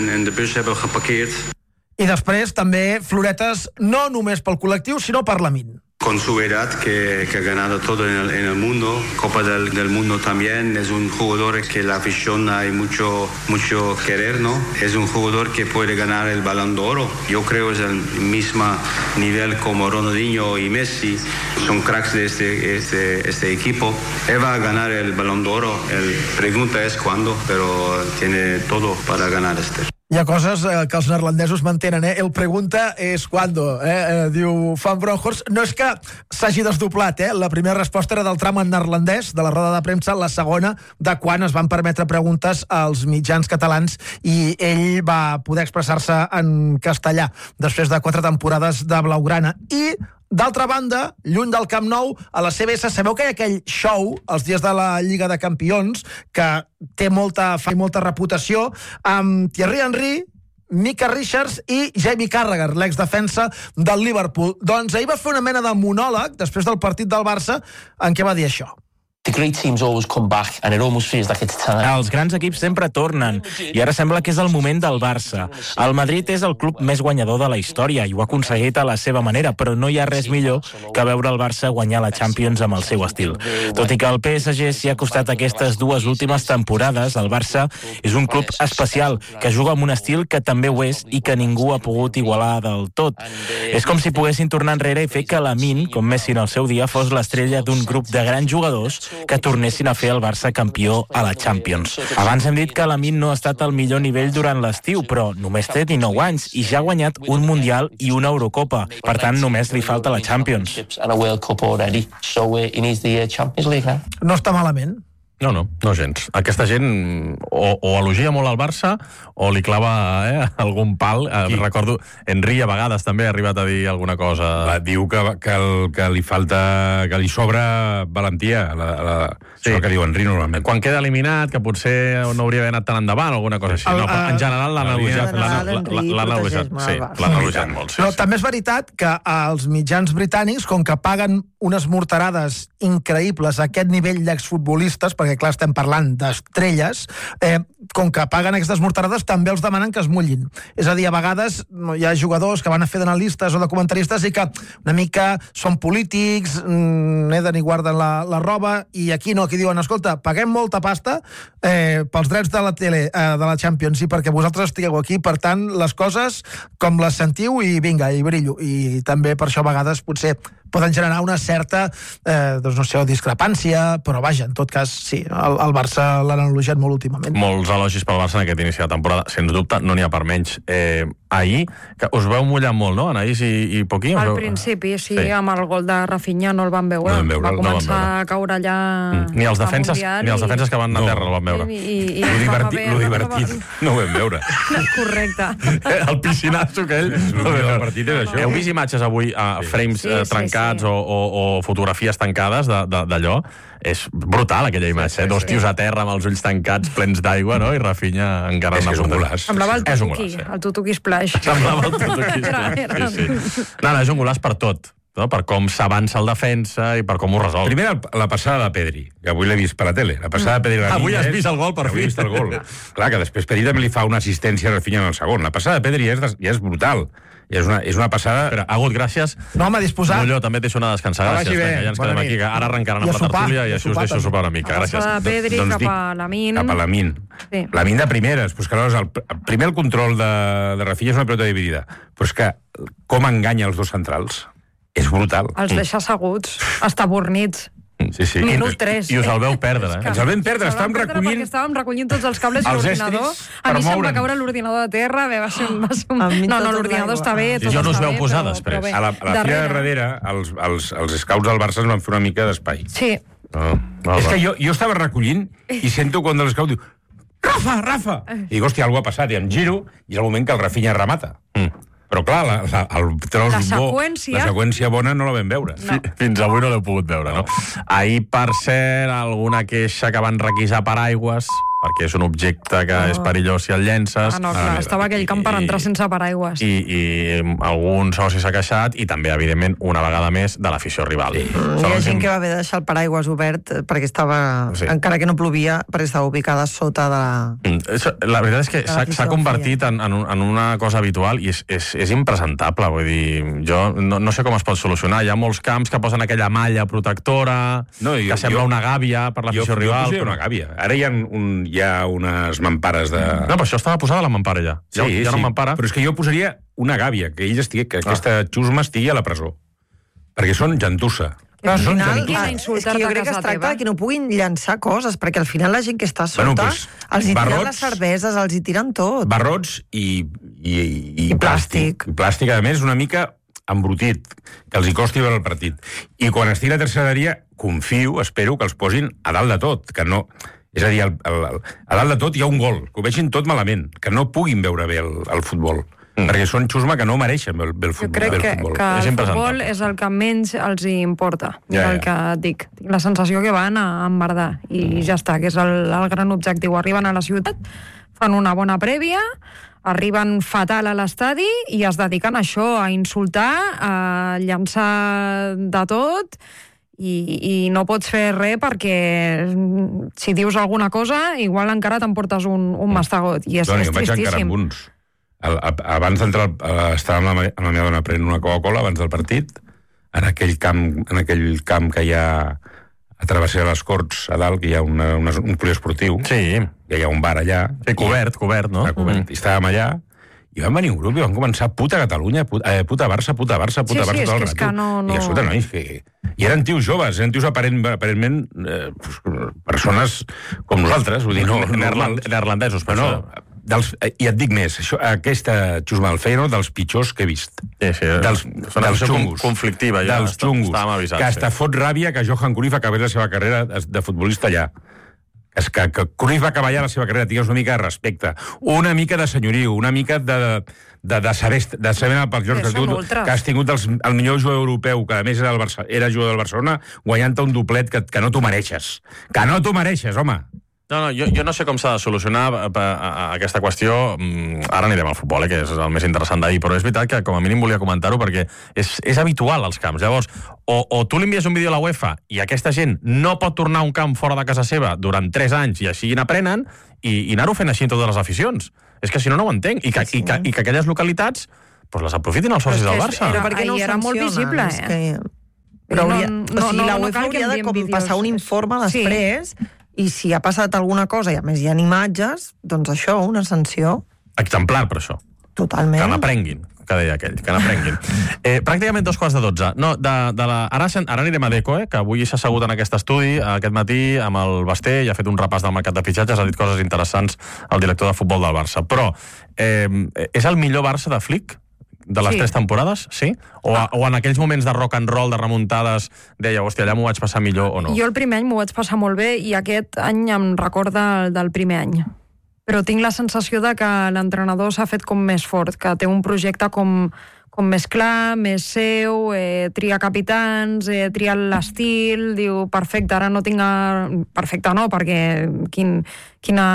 [SPEAKER 9] I després també floretes no només pel col·lectiu, sinó per Lamine.
[SPEAKER 11] Con su edad, que, que ha ganado todo en el, en el mundo, Copa del, del Mundo también, es un jugador que la afición hay mucho, mucho querer, ¿no? Es un jugador que puede ganar el Balón de Oro. Yo creo que es el mismo nivel como Ronaldinho y Messi, son cracks de este, este, este equipo. Él va a ganar el Balón de Oro, el pregunta es cuándo, pero tiene todo para ganar este.
[SPEAKER 9] Hi ha coses eh, que els neerlandesos mantenen, eh? El pregunta és quando, eh? eh diu Van Bronckhorst. No és que s'hagi desdoblat, eh? La primera resposta era del tram en neerlandès, de la roda de premsa, la segona de quan es van permetre preguntes als mitjans catalans i ell va poder expressar-se en castellà després de quatre temporades de Blaugrana. I d'altra banda, lluny del Camp Nou, a la C B S, sabeu que hi ha aquell show, els dies de la Lliga de Campions, que té molta fama i molta reputació, amb Thierry Henry, Micah Richards i Jamie Carragher, l'exdefensa del Liverpool. Doncs ahir va fer una mena de monòleg, després del partit del Barça, en què va dir això.
[SPEAKER 12] The great teams always come back and it almost feels like it's time.
[SPEAKER 13] Els grans equips sempre tornen i ara sembla que és el moment del Barça. El Madrid és el club més guanyador de la història i ho ha aconseguit a la seva manera, però no hi ha res millor que veure el Barça guanyar la Champions amb el seu estil. Tot i que el P S G s'hi ha costat aquestes dues últimes temporades, el Barça és un club especial que juga amb un estil que també ho és i que ningú ha pogut igualar del tot. És com si poguessin tornar enrere i fer que Lamine, com Messi en el seu dia, fos l'estrella d'un grup de grans jugadors que tornessin a fer el Barça campió a la Champions. Abans hem dit que Lamine no ha estat al millor nivell durant l'estiu, però només té dinou anys i ja ha guanyat un Mundial i una Eurocopa. Per tant, només li falta la Champions.
[SPEAKER 9] No està malament.
[SPEAKER 2] No, no, no gens. Aquesta gent o, o elogia molt al Barça o li clava eh, algun pal. Eh, recordo, Henry a vegades també ha arribat a dir alguna cosa.
[SPEAKER 3] La, diu que, que, el, que li falta, que li sobra valentia. La, la, sí. Això que diu Henry normalment.
[SPEAKER 2] Quan queda eliminat, que potser no hauria d'haver anat tan endavant o alguna cosa així. No, en general l'han elogiat. L'han elogiat, sí, l'han elogiat molt.
[SPEAKER 9] Però també és veritat que els mitjans britànics, com que paguen unes morterades increïbles a aquest nivell d'exfutbolistes, perquè clar, estem parlant d'estrelles, eh, com que paguen aquestes morterades, també els demanen que es mullin. És a dir, a vegades hi ha jugadors que van a fer d'analistes o de comentaristes i que una mica són polítics, neden i guarden la, la roba, i aquí no, aquí diuen, escolta, paguem molta pasta eh, pels drets de la tele, eh, de la Champions, i perquè vosaltres estigueu aquí, per tant, les coses com les sentiu i vinga, i brillo. I també per això a vegades potser poden generar una certa, eh, doncs no sé, discrepància, però vaja, en tot cas, sí, el, el Barça l'han elogiat molt últimament.
[SPEAKER 2] Molts elogis pel Barça en aquest inici de temporada, sens dubte, no n'hi ha per menys. Eh, ahir, que us veu mullar molt, no?, Anaïs i, i Poquí?
[SPEAKER 4] Al
[SPEAKER 2] veu...
[SPEAKER 4] principi, sí, sí, amb el gol de Rafinha no el van veure. No veure. Va començar no a caure allà...
[SPEAKER 2] Mm. Ni els defenses, ni els defenses que van anar a terra el van veure.
[SPEAKER 4] I, i, i
[SPEAKER 3] lo divertit, bé, lo divertit no ho vam veure.
[SPEAKER 4] Correcte.
[SPEAKER 2] El piscinazo aquell.
[SPEAKER 3] El divertit és això.
[SPEAKER 2] Heu vist imatges avui a frames sí, sí, trencats sí, sí. O, o, o fotografies tancades d'allò? És brutal aquella imatge, eh? Dos tios a terra amb els ulls tancats, plens d'aigua, no? I Rafinha encara
[SPEAKER 3] és, és un golaç.
[SPEAKER 4] Semblava el Tutuki, el Tutuki Splash.
[SPEAKER 2] Semblava el Tutuki Splash, sí, sí. No, no, és un golaç per tot, no? Per com s'avança el defensa i per com ho resol.
[SPEAKER 3] Primer, la passada de Pedri, que avui l'he vist per la tele. La passada de Pedri... La
[SPEAKER 2] avui has vist el gol, per fi.
[SPEAKER 3] Avui has vist el gol. Clar, que després Pedri també li fa una assistència a Rafinha en el segon. La passada de Pedri ja és, ja és brutal. I és una, és una passada...
[SPEAKER 2] Però, Agut, gràcies.
[SPEAKER 9] No, m'ha disposat.
[SPEAKER 2] Molló, també et deixo anar a descansar. Gràcies. Bé, ja ens quedem aquí, que ara arrencaran amb la tertúlia i així us deixo sopar una mica. Gràcies.
[SPEAKER 4] Cap a Pedri, doncs, cap a Lamine.
[SPEAKER 3] Cap a Lamine. Sí. Lamine de primeres. Pues que, el, primer el control de, de Rafinha és una pelota dividida. Però és que com enganya els dos centrals és brutal.
[SPEAKER 4] Els deixa asseguts, estabornits.
[SPEAKER 2] Sí, sí.
[SPEAKER 4] Minut tres.
[SPEAKER 2] I us el veu perdre, eh?
[SPEAKER 3] Ens el vam perdre, estàvem recollint...
[SPEAKER 4] Perquè estàvem recollint tots els cables i l'ordinador. A mi se'm va caure l'ordinador de terra, bé, va ser un... Va ser un... No, no, l'ordinador està bé, tot
[SPEAKER 2] jo no us
[SPEAKER 4] està
[SPEAKER 2] veu
[SPEAKER 4] bé,
[SPEAKER 2] posar
[SPEAKER 4] però,
[SPEAKER 2] després.
[SPEAKER 4] però bé,
[SPEAKER 3] a la, a la fila de darrere, els, els, els scouts del Barça es van fer una mica d'espai.
[SPEAKER 4] Sí,
[SPEAKER 3] No, no, és que jo, jo estava recollint i sento quan de l'escau diu Rafa, Rafa! I dic, hòstia, algú ha passat, i em giro, i és el moment que el Rafinha remata. Mm. Però clar, la, la, el tros
[SPEAKER 4] la
[SPEAKER 3] bo,
[SPEAKER 4] seqüència...
[SPEAKER 3] la seqüència bona no la vam veure.
[SPEAKER 4] No.
[SPEAKER 2] Fins avui no l'heu pogut veure, no? Ahir, per cert, alguna queixa que van requisar paraigües, perquè és un objecte que
[SPEAKER 4] Oh.
[SPEAKER 2] és perillós si el llences.
[SPEAKER 4] Ah, no, clar, estava aquell camp per entrar sense paraigües.
[SPEAKER 2] I, i algun soci s'ha queixat, i també, evidentment, una vegada més, de l'afició rival. Sí.
[SPEAKER 6] Mm, hi ha gent que va haver de deixar el paraigües obert perquè estava,
[SPEAKER 2] Sí.
[SPEAKER 6] encara que no plovia, perquè estava ubicada sota de la...
[SPEAKER 2] Mm, La veritat és que s'ha s'ha convertit en, en, un, en una cosa habitual i és, és, és impresentable, vull dir, jo no, no sé com es pot solucionar. Hi ha molts camps que posen aquella malla protectora,
[SPEAKER 3] No, jo-
[SPEAKER 2] que sembla
[SPEAKER 3] jo-
[SPEAKER 2] una gàbia per l'afició
[SPEAKER 3] Jo,
[SPEAKER 2] rival.
[SPEAKER 3] jo posaria una gàbia. Ara hi ha, un, hi ha unes mampares de...
[SPEAKER 2] No, però això estava posada a la mampara ja.
[SPEAKER 3] Sí,
[SPEAKER 2] hi ha, hi ha
[SPEAKER 3] sí,
[SPEAKER 2] una mampara.
[SPEAKER 3] però és que jo posaria una gàbia, que ell estigui, que aquesta xusma estigui a la presó. Perquè són gentussa.
[SPEAKER 6] Però al
[SPEAKER 3] Són
[SPEAKER 6] final,
[SPEAKER 3] gentussa.
[SPEAKER 6] ah, és que jo crec que es tracta de que no puguin llançar coses, perquè al final la gent que està sota,
[SPEAKER 3] Bueno, pues,
[SPEAKER 6] els hi tiren
[SPEAKER 3] barrots-
[SPEAKER 6] les cerveses, els hi tiren tot.
[SPEAKER 3] Barrots i, i, i,
[SPEAKER 6] I plàstic.
[SPEAKER 3] I plàstic, a més, una mica embrutit, que els hi costi veure el partit. I quan estigui la terceria, confio, espero, que els posin a dalt de tot, que no... És a dir, el, el, el, a dalt de tot hi ha un gol, que ho vegin tot malament, que no puguin veure bé el, el futbol. Mm. Perquè són xusma que no mereixen bé el, bé el futbol.
[SPEAKER 4] Jo crec
[SPEAKER 3] bé el
[SPEAKER 4] que,
[SPEAKER 3] futbol.
[SPEAKER 4] que el futbol és el que menys els hi importa.
[SPEAKER 3] Ja,
[SPEAKER 4] és el
[SPEAKER 3] ja.
[SPEAKER 4] que et dic. Tinc la sensació que van a emmerdar. I ja està, que és el, el gran objectiu. Arriben a la ciutat, fan una bona prèvia, arriben fatal a l'estadi i es dediquen a això, a insultar, a llançar de tot... I, i no pots fer res perquè si dius alguna cosa igual encara t'emportes un, un mastegot i és,
[SPEAKER 3] Doni,
[SPEAKER 4] és
[SPEAKER 3] em vaig encara
[SPEAKER 4] tristíssim.
[SPEAKER 3] amb uns. El, a, abans d'entrar, al- estava amb la, me- amb la meva dona prenent una Coca-Cola abans del partit, en aquell camp, en aquell camp que hi ha a travessar les Corts, a dalt, que hi ha una, una, un poliesportiu.
[SPEAKER 2] Sí.
[SPEAKER 3] Que hi ha un bar allà.
[SPEAKER 2] Sí, cobert, cobert, no?
[SPEAKER 3] Està cobert. Mm. I estàvem allà, i van venir un grup i van començar puta Catalunya, puta, eh, puta Barça, puta Barça, puta
[SPEAKER 4] Sí, sí,
[SPEAKER 3] Barça,
[SPEAKER 4] és
[SPEAKER 3] tot el
[SPEAKER 4] que és
[SPEAKER 3] rato.
[SPEAKER 4] que no- no-
[SPEAKER 3] I escolta, nois, que... I eren tios joves, eren tios aparent, aparentment eh, persones com nosaltres, vull dir, no...
[SPEAKER 2] Neerland- neerlandesos,
[SPEAKER 3] però
[SPEAKER 2] però
[SPEAKER 3] no, dels, eh, i et dic més, això, aquesta xusma del Feyenoord, dels pitjors que he vist.
[SPEAKER 2] Sí, sí,
[SPEAKER 3] dels,
[SPEAKER 2] és una
[SPEAKER 3] dels
[SPEAKER 2] afició
[SPEAKER 3] xungos.
[SPEAKER 2] conflictiva, ja
[SPEAKER 3] dels
[SPEAKER 2] està-
[SPEAKER 3] xungos.
[SPEAKER 2] estàvem avisats,
[SPEAKER 3] que
[SPEAKER 2] sí.
[SPEAKER 3] hasta fot ràbia que Johan Cruyff acabés la seva carrera de futbolista allà. És que, que Cruyff va acabar ja la seva carrera, tingues una mica de respecte, una mica de senyoriu, una mica de, de, de saber, de saber anar pels llocs que has,
[SPEAKER 4] són
[SPEAKER 3] tingut,
[SPEAKER 4] ultres.
[SPEAKER 3] que has tingut els, el millor jugador europeu, que a més era, el Barça, era jugador del Barcelona, guanyant-te un doblet que, que no t'ho mereixes. Que no t'ho mereixes, home!
[SPEAKER 2] No, no, jo, jo no sé com s'ha de solucionar a, a, a aquesta qüestió. Mm, Ara anirem al futbol, eh, que és el més interessant d'ahir, però és veritat que com a mínim volia comentar-ho perquè és, és habitual als camps. Llavors, o, o tu li envies un vídeo a la UEFA i aquesta gent no pot tornar a un camp fora de casa seva durant tres anys i així n'aprenen i, i anar-ho fent així en totes les aficions. És que si no, no ho entenc. I que, i que, i que aquelles localitats pues, les aprofitin els socis del Barça.
[SPEAKER 6] Però per què no ho
[SPEAKER 4] Ahir era molt
[SPEAKER 6] sancionen?
[SPEAKER 4] visible,
[SPEAKER 6] És
[SPEAKER 4] eh?
[SPEAKER 6] que... Però
[SPEAKER 4] No,
[SPEAKER 6] hauria...
[SPEAKER 4] no,
[SPEAKER 6] o sigui,
[SPEAKER 4] no,
[SPEAKER 6] la
[SPEAKER 4] no
[SPEAKER 6] UEFA
[SPEAKER 4] cal que
[SPEAKER 6] hauria de
[SPEAKER 4] enviem
[SPEAKER 6] com
[SPEAKER 4] vídeos.
[SPEAKER 6] passar un informe
[SPEAKER 4] Sí.
[SPEAKER 6] després i si ha passat alguna cosa i a més hi ha imatges, doncs això, una sanció.
[SPEAKER 2] Exemplar, per això.
[SPEAKER 6] Totalment.
[SPEAKER 2] Que n'aprenguin, que deia aquell, que n'aprenguin. Eh, pràcticament dos quarts de dotze. No, de, de la... ara, sen- ara anirem a Deco, eh, que avui s'ha assegut en aquest estudi, aquest matí, amb el Basté, i ha fet un repàs del mercat de fitxatges, ha dit coses interessants al director de futbol del Barça. Però, eh, és el millor Barça de Flick? De les
[SPEAKER 4] Sí.
[SPEAKER 2] tres temporades, sí? O, a, o en aquells moments de rock and roll, de remuntades, deia, hòstia, allà m'ho vaig passar millor o no?
[SPEAKER 4] Jo el primer any m'ho vaig passar molt bé i aquest any em recorda el del primer any. Però tinc la sensació de que l'entrenador s'ha fet com més fort, que té un projecte com, com més clar, més seu, eh, tria capitans, eh, tria l'estil, diu, perfecte, ara no tinc... A... Perfecte no, perquè quin, quina...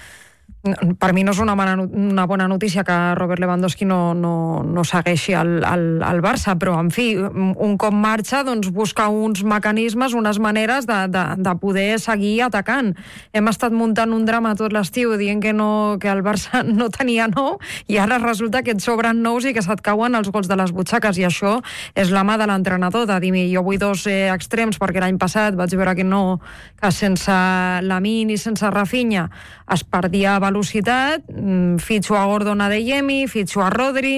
[SPEAKER 4] Per mi no és una bona, una bona notícia que Robert Lewandowski no, no, no segueixi el, el, el Barça, però, en fi, un cop marxa, doncs busca uns mecanismes, unes maneres de, de, de poder seguir atacant. Hem estat muntant un drama tot l'estiu dient que, no, que el Barça no tenia nou i ara resulta que et sobren nous i que se't cauen els gols de les butxaques i això és la mà de l'entrenador de dir, jo vull dos eh, extrems perquè l'any passat vaig veure que no, que sense Lamine i sense Rafinha es perdia velocitat, fitxo a Gordon Adeyemi, fitxo a Rodri,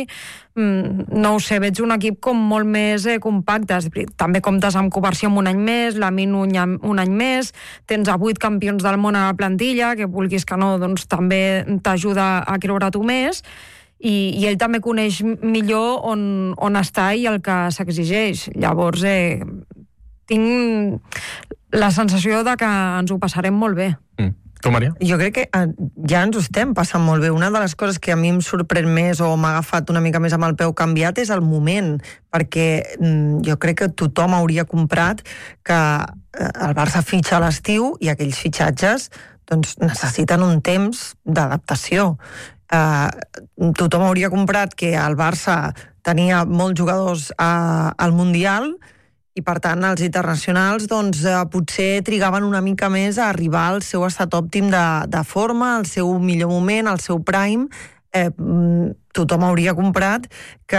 [SPEAKER 4] no ho sé, veig un equip com molt més eh, compacte. També comptes amb conversió un any més, Lamine un, un any més, tens a vuit campions del món a la plantilla, que vulguis que no, doncs també t'ajuda a creure tu més, i, i ell també coneix millor on, on està i el que s'exigeix. Llavors, eh, tinc la sensació de que ens ho passarem molt bé.
[SPEAKER 2] Mm. Tu, Maria?
[SPEAKER 6] Jo crec que eh, ja ens ho estem passant molt bé. Una de les coses que a mi em sorprèn més o m'ha agafat una mica més amb el peu canviat és el moment, perquè mm, jo crec que tothom hauria comprat que eh, el Barça fitxa a l'estiu i aquells fitxatges doncs, necessiten un temps d'adaptació. Eh, tothom hauria comprat que el Barça tenia molts jugadors a, al Mundial i, per tant, els internacionals doncs, eh, potser trigaven una mica més a arribar al seu estat òptim de, de forma, al seu millor moment, al seu prime. Eh, tothom hauria comprat que,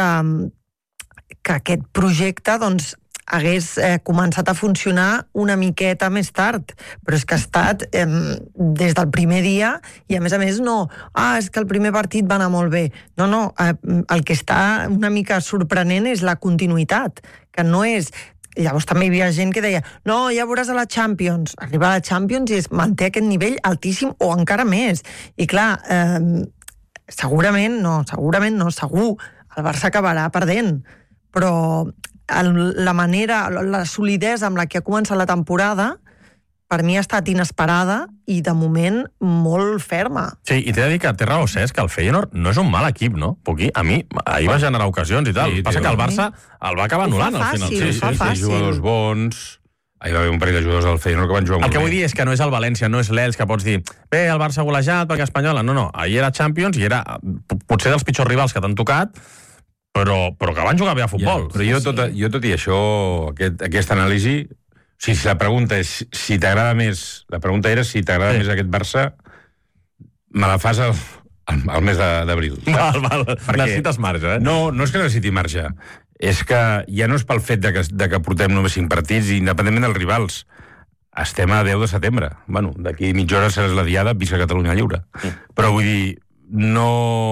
[SPEAKER 6] que aquest projecte doncs, hagués eh, començat a funcionar una miqueta més tard, però és que ha estat eh, des del primer dia i, a més a més, no, ah, és que el primer partit va anar molt bé. No, no, eh, el que està una mica sorprenent és la continuïtat, que no és... Llavors també hi havia gent que deia no, ja veuràs a la Champions. Arriba a la Champions i es manté aquest nivell altíssim o encara més. I clar, eh, segurament no, segurament no, segur, el Barça acabarà perdent, però el, la manera, la solidesa amb la que ha començat la temporada per mi ha estat inesperada i, de moment, molt ferma.
[SPEAKER 2] Sí, i t'he de dir que té raó, Cesc, que el Feyenoord no és un mal equip, no? Perquè a mi, ahir va generar ocasions i tal. Sí, passa que el Barça el va acabar anul·lant al final.
[SPEAKER 6] Sí,
[SPEAKER 3] sí, sí, sí, jugadors bons... Ahir va haver un parell de jugadors del Feyenoord que van jugar molt bé.
[SPEAKER 2] El que vull dir és que no és el València, no és l'Elx, que pots dir bé, el Barça ha golejat perquè Espanyola. No, no, ahir era Champions i era potser dels pitjors rivals que t'han tocat, però, però que van jugar bé a futbol.
[SPEAKER 3] Ja, però jo tot, jo tot i això, aquest, aquesta anàlisi... O sigui, si la pregunta és si t'agrada més... La pregunta era si t'agrada sí. més aquest Barça, me la fas al, al, al mes d'abril.
[SPEAKER 2] Val, val. Perquè, necessites marge, eh?
[SPEAKER 3] No, no és que necessiti marge. És que ja no és pel fet de que, de que portem només cinc partits, independentment dels rivals. Estem a deu de setembre. Bueno, d'aquí mitja hora seràs la diada, visca Catalunya Lliure. Mm. Però vull dir, no...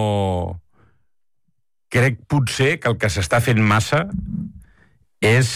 [SPEAKER 3] Crec potser que el que s'està fent massa és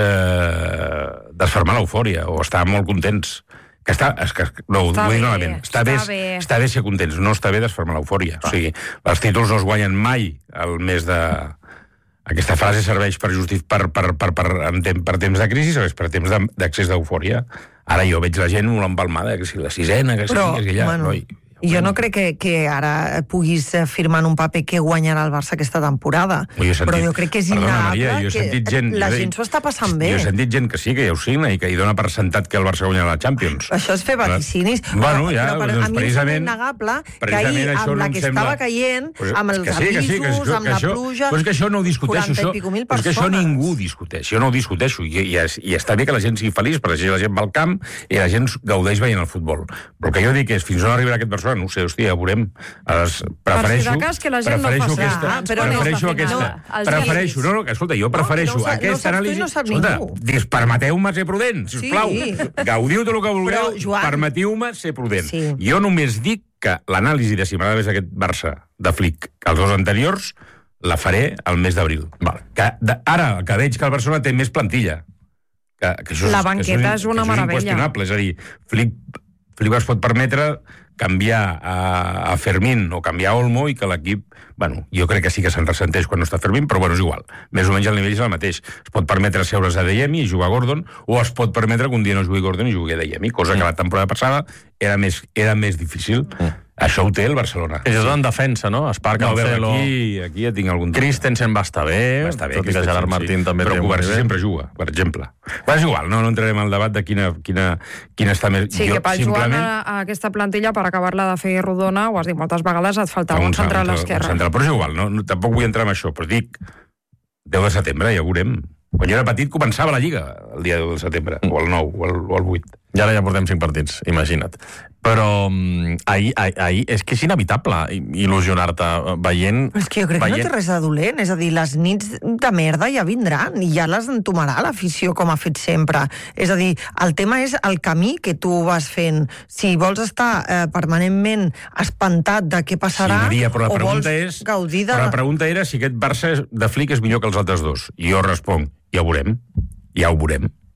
[SPEAKER 3] eh, desfermar l'eufòria, o estar molt contents. Que està, és que, no,
[SPEAKER 4] està
[SPEAKER 3] vull dir
[SPEAKER 4] bé,
[SPEAKER 3] novament. Està, està, bé,
[SPEAKER 4] bé.
[SPEAKER 3] està bé ser contents, no està bé desfermar l'eufòria. Ah. O sigui, els títols no es guanyen mai al mes de... Aquesta frase serveix per, justif... per, per, per, per, per, per temps de crisi, serveix per temps d'accés d'eufòria. Ara jo veig la gent molt empalmada, que si la sisena, que si
[SPEAKER 6] Però,
[SPEAKER 3] que allà...
[SPEAKER 6] Bueno,
[SPEAKER 3] no,
[SPEAKER 6] jo no crec que, que ara puguis firmar en un paper que guanyarà el Barça aquesta temporada.
[SPEAKER 3] Jo sentit,
[SPEAKER 6] però jo crec que és innegable que
[SPEAKER 3] gent,
[SPEAKER 6] la
[SPEAKER 3] jo,
[SPEAKER 6] gent s'ho està passant bé.
[SPEAKER 3] Jo he sentit gent que sí, que ja ho signa i que hi dona per sentat que el Barça guanyarà la Champions.
[SPEAKER 6] Això és fer vaticinis.
[SPEAKER 3] Bueno, ja,
[SPEAKER 6] però per,
[SPEAKER 3] doncs,
[SPEAKER 6] a mi em sembla innegable que ahir, amb la que
[SPEAKER 3] sembla...
[SPEAKER 6] estava caient,
[SPEAKER 3] pues,
[SPEAKER 6] amb els
[SPEAKER 3] que sí,
[SPEAKER 6] avisos,
[SPEAKER 3] que sí, que això,
[SPEAKER 6] amb
[SPEAKER 3] que
[SPEAKER 6] la
[SPEAKER 3] això,
[SPEAKER 6] pluja...
[SPEAKER 3] Però és que això no ho discuteixo. Això, però és que això ningú discuteix. Jo no ho discuteixo. I, i, i està bé que la gent sigui feliç, perquè així la gent va al camp i la gent gaudeix veient el futbol. Però el que jo dic és, fins on arribarà aquest Barça, no ho sé, hòstia, ja veurem. Les, prefereixo,
[SPEAKER 4] per si de cas que la gent
[SPEAKER 3] prefereixo
[SPEAKER 4] no
[SPEAKER 3] aquesta,
[SPEAKER 4] ah, però
[SPEAKER 3] prefereixo
[SPEAKER 4] no
[SPEAKER 3] aquesta,
[SPEAKER 4] no,
[SPEAKER 3] prefereixo, no, no, escolta, jo prefereixo no, no, aquesta no anàlisi,
[SPEAKER 6] no
[SPEAKER 3] escolta, dius, permeteu-me ser prudent, sisplau,
[SPEAKER 6] sí.
[SPEAKER 3] Gaudiu tot el que vulgueu,
[SPEAKER 6] però, Joan...
[SPEAKER 3] permetiu-me ser prudent.
[SPEAKER 6] Sí.
[SPEAKER 3] Jo només dic que l'anàlisi de si m'agrada més aquest Barça de Flick que els dos anteriors la faré al mes d'abril. Que de, ara, que veig que el Barcelona té més plantilla, que, que això
[SPEAKER 4] la
[SPEAKER 3] és,
[SPEAKER 4] banqueta
[SPEAKER 3] que
[SPEAKER 4] és, és una
[SPEAKER 3] que
[SPEAKER 4] meravella.
[SPEAKER 3] És inqüestionable, és a dir, Flick, Flick es pot permetre canviar a, a Fermín o canviar a Olmo i que l'equip... Bueno, jo crec que sí que se'n ressenteix quan no està Fermín, però bueno, és igual. Més o menys el nivell és el mateix. Es pot permetre seure's a Adeyemi i jugar a Gordon, o es pot permetre que un dia no jugui Gordon i jugui a Adeyemi, cosa que la temporada passada era més, era més difícil. Mm. Això ho té el Barcelona.
[SPEAKER 2] És en defensa, no? Esparc,
[SPEAKER 3] no,
[SPEAKER 2] Cancelo...
[SPEAKER 3] Aquí, aquí ja tinc algun...
[SPEAKER 2] Christensen va estar bé,
[SPEAKER 3] va estar bé
[SPEAKER 2] tot i que Gerard Martín
[SPEAKER 3] sí.
[SPEAKER 2] també
[SPEAKER 3] però
[SPEAKER 2] té un
[SPEAKER 3] Covarsí
[SPEAKER 2] nivell.
[SPEAKER 3] sempre juga, per exemple. Però és igual, no, no entrarem al debat de quina, quina, quina està més...
[SPEAKER 4] Sí,
[SPEAKER 3] jo,
[SPEAKER 4] que per
[SPEAKER 3] simplement...
[SPEAKER 4] Joan, a, a aquesta plantilla, per acabar-la de fer rodona, ho has dit moltes vegades, et faltava un, un central a l'esquerra.
[SPEAKER 3] Central, però és igual, no, no, tampoc vull entrar en això, però dic, deu de setembre, ja ho veurem. Quan jo era petit començava la Lliga, el dia deu de setembre, mm. o el nou, o el, o el vuit.
[SPEAKER 2] I ara ja portem cinc partits, imagina't. Però um, ahir, ahir, ahir és que és inevitable il·lusionar-te veient...
[SPEAKER 6] Però és que jo crec veient... que no té res de dolent, és a dir, les nits de merda ja vindran i ja les entomarà l'afició com ha fet sempre. És a dir, el tema és el camí que tu vas fent. Si vols estar eh, permanentment espantat de què passarà,
[SPEAKER 3] sí, Maria, però la
[SPEAKER 6] o vols
[SPEAKER 3] és,
[SPEAKER 6] gaudir de...
[SPEAKER 3] Però la pregunta era si aquest Barça de Flick és millor que els altres dos. I jo responc, ja ho veurem, ja ho veurem.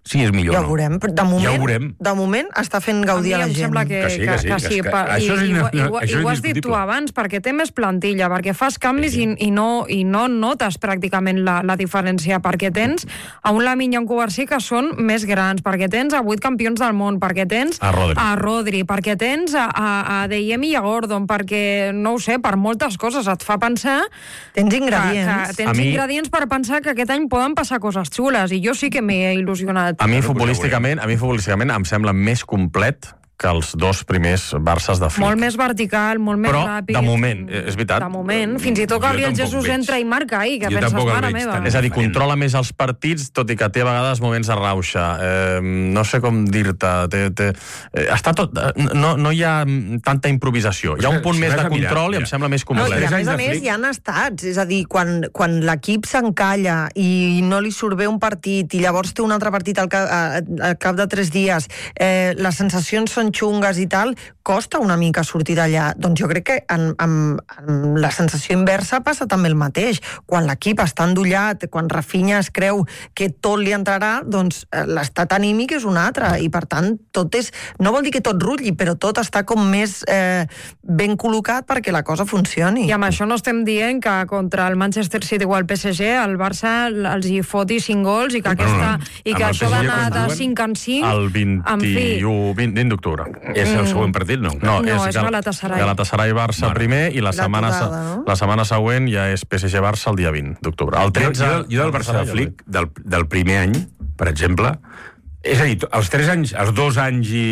[SPEAKER 3] si és millor
[SPEAKER 6] ja
[SPEAKER 3] o no.
[SPEAKER 6] Ho veurem. De moment,
[SPEAKER 3] ja ho veurem.
[SPEAKER 6] De moment està fent gaudir a,
[SPEAKER 4] a
[SPEAKER 6] la gent.
[SPEAKER 4] Sembla que,
[SPEAKER 3] que sí, que sí.
[SPEAKER 4] Que, que sí
[SPEAKER 3] que,
[SPEAKER 4] pa,
[SPEAKER 3] això és,
[SPEAKER 4] i,
[SPEAKER 3] no,
[SPEAKER 4] i,
[SPEAKER 3] no,
[SPEAKER 4] i,
[SPEAKER 3] això
[SPEAKER 4] i ho
[SPEAKER 3] és
[SPEAKER 4] has dit tu
[SPEAKER 3] indiscutible.
[SPEAKER 4] abans, perquè té més plantilla, perquè fas canvis sí. i, i, no, i no notes pràcticament la, la diferència, perquè tens a un Lamine i un Cubarsí que són més grans, perquè tens a vuit campions del món, perquè tens
[SPEAKER 2] a Rodri,
[SPEAKER 4] a Rodri perquè tens a, a, a Deyem i a Gordon, perquè, no ho sé, per moltes coses et fa pensar...
[SPEAKER 6] Tens ingredients.
[SPEAKER 4] Que, que tens
[SPEAKER 2] mi...
[SPEAKER 4] ingredients per pensar que aquest any poden passar coses xules, i jo sí que m'he il·lusionat.
[SPEAKER 2] A mi, futbolísticament, a mi futbolísticament em sembla més complet que els dos primers Barças de Flick.
[SPEAKER 4] Molt més vertical, molt més
[SPEAKER 2] Però,
[SPEAKER 4] ràpid.
[SPEAKER 2] de moment, és veritat.
[SPEAKER 4] De moment. Fins i tot Gabriel Jesus entra i marca ahir, que
[SPEAKER 3] jo
[SPEAKER 4] penses, mare meva.
[SPEAKER 2] És a dir, controla més els partits, tot i que té a vegades moments de rauxa. Eh, no sé com dir-te. Té, té, eh, està tot, no, no hi ha tanta improvisació. Hi ha un punt
[SPEAKER 3] si
[SPEAKER 2] més de
[SPEAKER 3] mirar,
[SPEAKER 2] control
[SPEAKER 3] mira.
[SPEAKER 2] i em sembla més
[SPEAKER 6] No,
[SPEAKER 2] complet.
[SPEAKER 6] i a més a més hi ha estats, és a dir, quan, quan l'equip s'encalla i no li surt bé un partit i llavors té un altre partit al cap, al cap de tres dies, eh, les sensacions són xungues i tal, costa una mica sortir d'allà. Doncs jo crec que en, en, en la sensació inversa passa també el mateix. Quan l'equip està endollat, quan Rafinha es creu que tot li entrarà, doncs l'estat anímic és un altre, i per tant tot és, no vol dir que tot rutlli, però tot està com més eh, ben col·locat perquè la cosa funcioni.
[SPEAKER 4] I amb això no estem dient que contra el Manchester City o el P S G el Barça els hi foti cinc gols i que, aquesta, i que això d'anar de cinc en cinc...
[SPEAKER 2] El vint-i-u, vint d'octubre.
[SPEAKER 3] És el següent partit, no?
[SPEAKER 2] No,
[SPEAKER 4] no
[SPEAKER 2] és,
[SPEAKER 4] és Galatasaray.
[SPEAKER 2] Galatasaray-Barça primer, i la,
[SPEAKER 6] La
[SPEAKER 2] setmana,
[SPEAKER 6] tocada, no?
[SPEAKER 2] la setmana següent ja és P S G-Barça el dia vint d'octubre. El tretze...
[SPEAKER 3] Jo, jo, jo del Barça de Flick, del, del primer any, per exemple, és a dir, els tres anys, els dos anys i,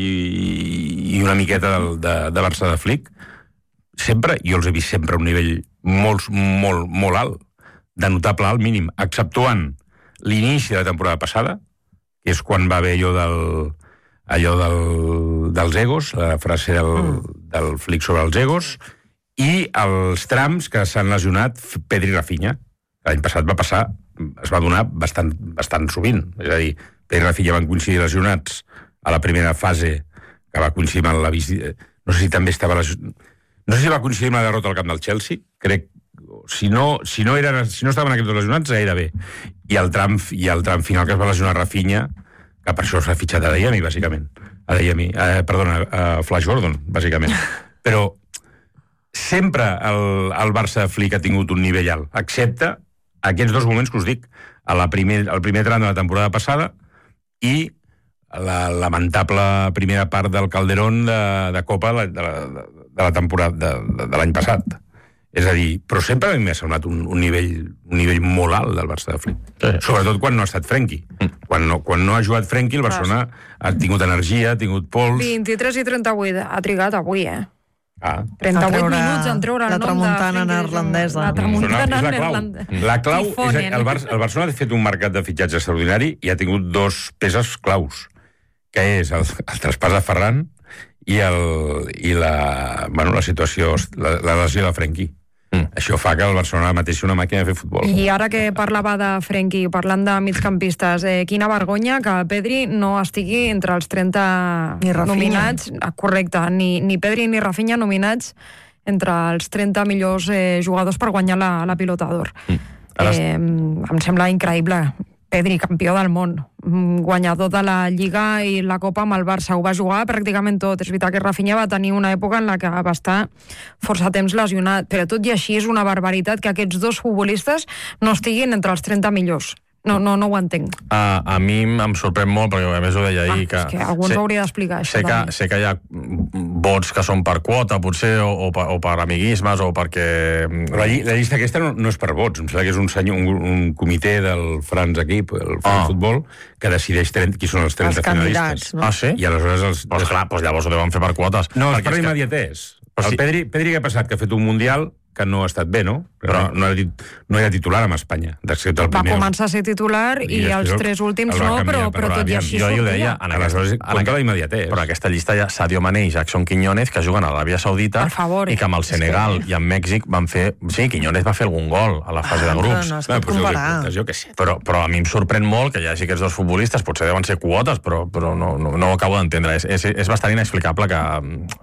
[SPEAKER 3] i una miqueta del, de, de Barça de Flick, sempre, jo els he vist sempre a un nivell molt, molt, molt alt, de notable alt mínim, exceptuant l'inici de la temporada passada, que és quan va haver allò del... allò del, dels egos, la frase del, mm. del Flick sobre els egos, i els trams que s'han lesionat Pedri i Rafinha. L'any passat va passar, es va donar bastant, bastant sovint. És a dir, Pedri i Rafinha van coincidir lesionats a la primera fase, que va coincidir amb la visita... No sé si també estava... Lesion... No sé si va coincidir amb la derrota al camp del Chelsea, crec... Si no, si no, eren, si no estaven aquests dos lesionats, gairebé. I el tram, i el tram final que es va lesionar Rafinha, que per això s'ha fitxat a Deyemi, bàsicament. A Deyemi, eh, perdona, a Flash Gordon, bàsicament. Però sempre el, el Barça de Flick ha tingut un nivell alt, excepte aquests dos moments que us dic, a la primer, el primer tram de la temporada passada i la lamentable primera part del Calderón de, de Copa de la, de, de la temporada de, de, de l'any passat. És a dir, però sempre m'ha semblat un, un, nivell, un nivell molt alt del Barça de Flick. Sí. Sobretot quan no ha estat Frenkie. Mm. Quan, no, quan no ha jugat Frenkie, el Barcelona ha tingut energia, ha tingut pols...
[SPEAKER 4] vint-i-tres i trenta-vuit ha trigat avui, eh?
[SPEAKER 3] Ah.
[SPEAKER 4] trenta-vuit minuts en treure el
[SPEAKER 6] la
[SPEAKER 4] nom de
[SPEAKER 6] tramuntana neerlandesa.
[SPEAKER 4] La tramuntana
[SPEAKER 3] és
[SPEAKER 4] neerlandesa.
[SPEAKER 3] La clau és el, Bar el Barcelona ha fet un mercat de fitxatge extraordinari i ha tingut dos peces claus, que és el, el traspàs de Ferran i, el, i la, bueno, la situació, la, la lesió de Frenkie. Mm. Això fa que el Barcelona mateix una màquina de fer futbol.
[SPEAKER 4] I ara que parlava de Frenkie, parlant de migcampistes, eh, quina vergonya que Pedri no estigui entre els trenta nominats, correcte, ni, ni Pedri ni Rafinha nominats entre els trenta millors eh, jugadors per guanyar la, la Pilota d'Or. Mm. Ara... Eh, em sembla increïble. Pedri, campió del món, guanyador de la Lliga i la Copa amb el Barça, ho va jugar pràcticament tot. És veritat que Rafinha va tenir una època en la que va estar força temps lesionat, però tot i així és una barbaritat que aquests dos futbolistes no estiguin entre els trenta millors. No, no, no ho entenc.
[SPEAKER 2] A, a mi em sorprèn molt, perquè a més ho deia ahir...
[SPEAKER 4] Ah, que, és que algú ens ho hauria d'explicar, això.
[SPEAKER 2] Sé que, sé que hi ha vots que són per quota, potser, o, o, per, o per amiguismes, o perquè...
[SPEAKER 3] La, lli la llista aquesta no, no és per vots, em sembla que és un, senyor, un, un comitè del France equip, el France ah. Futbol, que decideix trenta, qui són els trenta els finalistes.
[SPEAKER 4] No?
[SPEAKER 2] Ah, sí?
[SPEAKER 3] I aleshores... Els,
[SPEAKER 2] pues clar, pues llavors ho deuen fer per quotes.
[SPEAKER 3] No, és per l'immediatès. El Pedri, Pedri que ha passat, que ha fet un Mundial que no ha estat bé, no? Però no, no, era, no era titular amb Espanya. El
[SPEAKER 4] va començar a ser titular i, i els tres últims no, canviar, però, però, però tot i així
[SPEAKER 2] jo, jo deia, en
[SPEAKER 3] aleshores compta la immediatès.
[SPEAKER 2] Però en aquesta llista hi ha Sadio Mané i Jackson Quiñones, que juguen a l'Aràbia Saudita,
[SPEAKER 4] favor,
[SPEAKER 2] i que amb el Senegal i amb Mèxic van fer... Sí, Quiñones va fer algun gol a la fase ah, de grups.
[SPEAKER 6] No, no es pot comparar.
[SPEAKER 3] Jo què sé.
[SPEAKER 2] Però, però a mi em sorprèn molt que hi hagi aquests dos futbolistes, potser deuen ser quotes, però, però no, no, no ho acabo d'entendre. És, és, és bastant inexplicable que...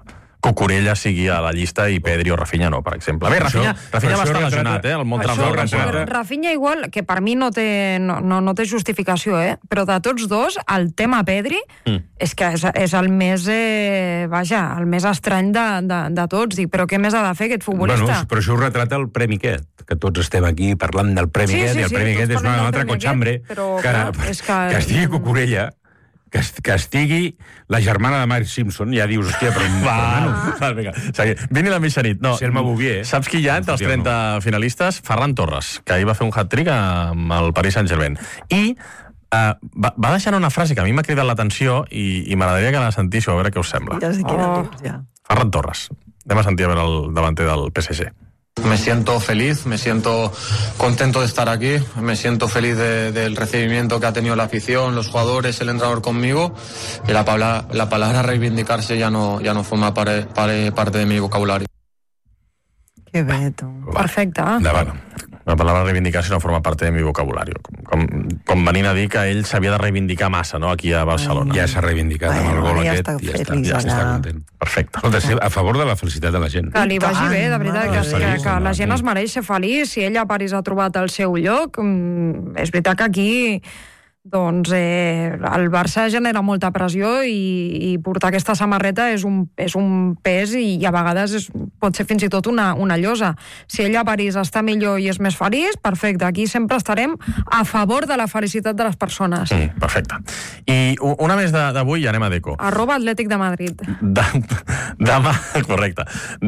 [SPEAKER 2] Cucurella sigui a la llista i Pedri o Rafinha no, per exemple. Bé, Rafinha,
[SPEAKER 3] Això-
[SPEAKER 2] Rafinha
[SPEAKER 3] això
[SPEAKER 2] va estar
[SPEAKER 3] retrata-
[SPEAKER 2] lesionat, eh? El món
[SPEAKER 4] Això,
[SPEAKER 2] retrata...
[SPEAKER 4] Rafinha igual, que per mi no té, no, no, no té justificació, eh? Però de tots dos, el tema Pedri mm. és que és, és el més, eh, vaja, el més estrany de, de, de tots. Dic, però què més ha de fer aquest futbolista?
[SPEAKER 3] Bueno, però això ho retrata el Premi aquest, que tots estem aquí parlant del Premi
[SPEAKER 4] Sí,
[SPEAKER 3] aquest,
[SPEAKER 4] sí,
[SPEAKER 3] i el
[SPEAKER 4] sí,
[SPEAKER 3] Premi
[SPEAKER 4] tots
[SPEAKER 3] aquest és
[SPEAKER 4] parlem
[SPEAKER 3] una
[SPEAKER 4] del
[SPEAKER 3] altra
[SPEAKER 4] Premi
[SPEAKER 3] cotxambre,
[SPEAKER 4] aquest, però,
[SPEAKER 3] que,
[SPEAKER 4] clar, és que-
[SPEAKER 3] que estigui Cucurella, que, que estigui la germana de Marge Simpson, ja dius, hòstia, però...
[SPEAKER 2] Va, va, vinga. Vini la mitjanit. No,
[SPEAKER 3] Selma Bouvier.
[SPEAKER 2] Saps qui hi ha entre els trenta finalistes? Ferran Torres, que ahir va fer un hat-trick amb el Paris Saint-Germain. I uh, va, va deixar una frase que a mi m'ha cridat l'atenció i, i m'agradaria que la sentíssiu, a veure què us sembla.
[SPEAKER 6] Ja sé qui
[SPEAKER 4] Oh.
[SPEAKER 6] dius, ja.
[SPEAKER 2] Ferran Torres. Anem a sentir a veure el davanter del P S G.
[SPEAKER 14] Me siento feliz, me siento contento de estar aquí, me siento feliz de, del recibimiento que ha tenido la afición, los jugadores, el entrenador conmigo, y la palabra, la palabra reivindicarse ya no, ya no forma pare, pare, parte de mi vocabulario.
[SPEAKER 6] Que bé, tu.
[SPEAKER 4] Perfecte.
[SPEAKER 2] Endavant. La paraula reivindicació no forma part de mi vocabulari. Com, com, com venint a dir que ell s'havia de reivindicar massa, no?, aquí a Barcelona.
[SPEAKER 3] Ja s'ha reivindicat amb el gol
[SPEAKER 6] ja
[SPEAKER 3] aquest,
[SPEAKER 6] està
[SPEAKER 3] i ja està,
[SPEAKER 6] feliç
[SPEAKER 3] ja està
[SPEAKER 6] allà.
[SPEAKER 3] content.
[SPEAKER 2] Perfecte.
[SPEAKER 3] Escolta, sí, a favor de la felicitat de la gent.
[SPEAKER 4] Que li vagi
[SPEAKER 6] tant,
[SPEAKER 4] bé, de veritat, que,
[SPEAKER 6] mare
[SPEAKER 4] que,
[SPEAKER 3] de
[SPEAKER 4] que
[SPEAKER 3] Déu.
[SPEAKER 4] la gent es mereix ser feliç. Si ella a París ha trobat el seu lloc, mm, és veritat que aquí doncs eh, el Barça genera molta pressió i, i portar aquesta samarreta és un, és un pes i, i a vegades és, pot ser fins i tot una, una llosa. Si ella a París està millor i és més feliç, perfecte. Aquí sempre estarem a favor de la felicitat de les persones.
[SPEAKER 2] Mm, perfecte. I u- una més de- d'avui i anem a Deco.
[SPEAKER 4] Arroba Atlètic de Madrid.
[SPEAKER 2] De, demà, correcte.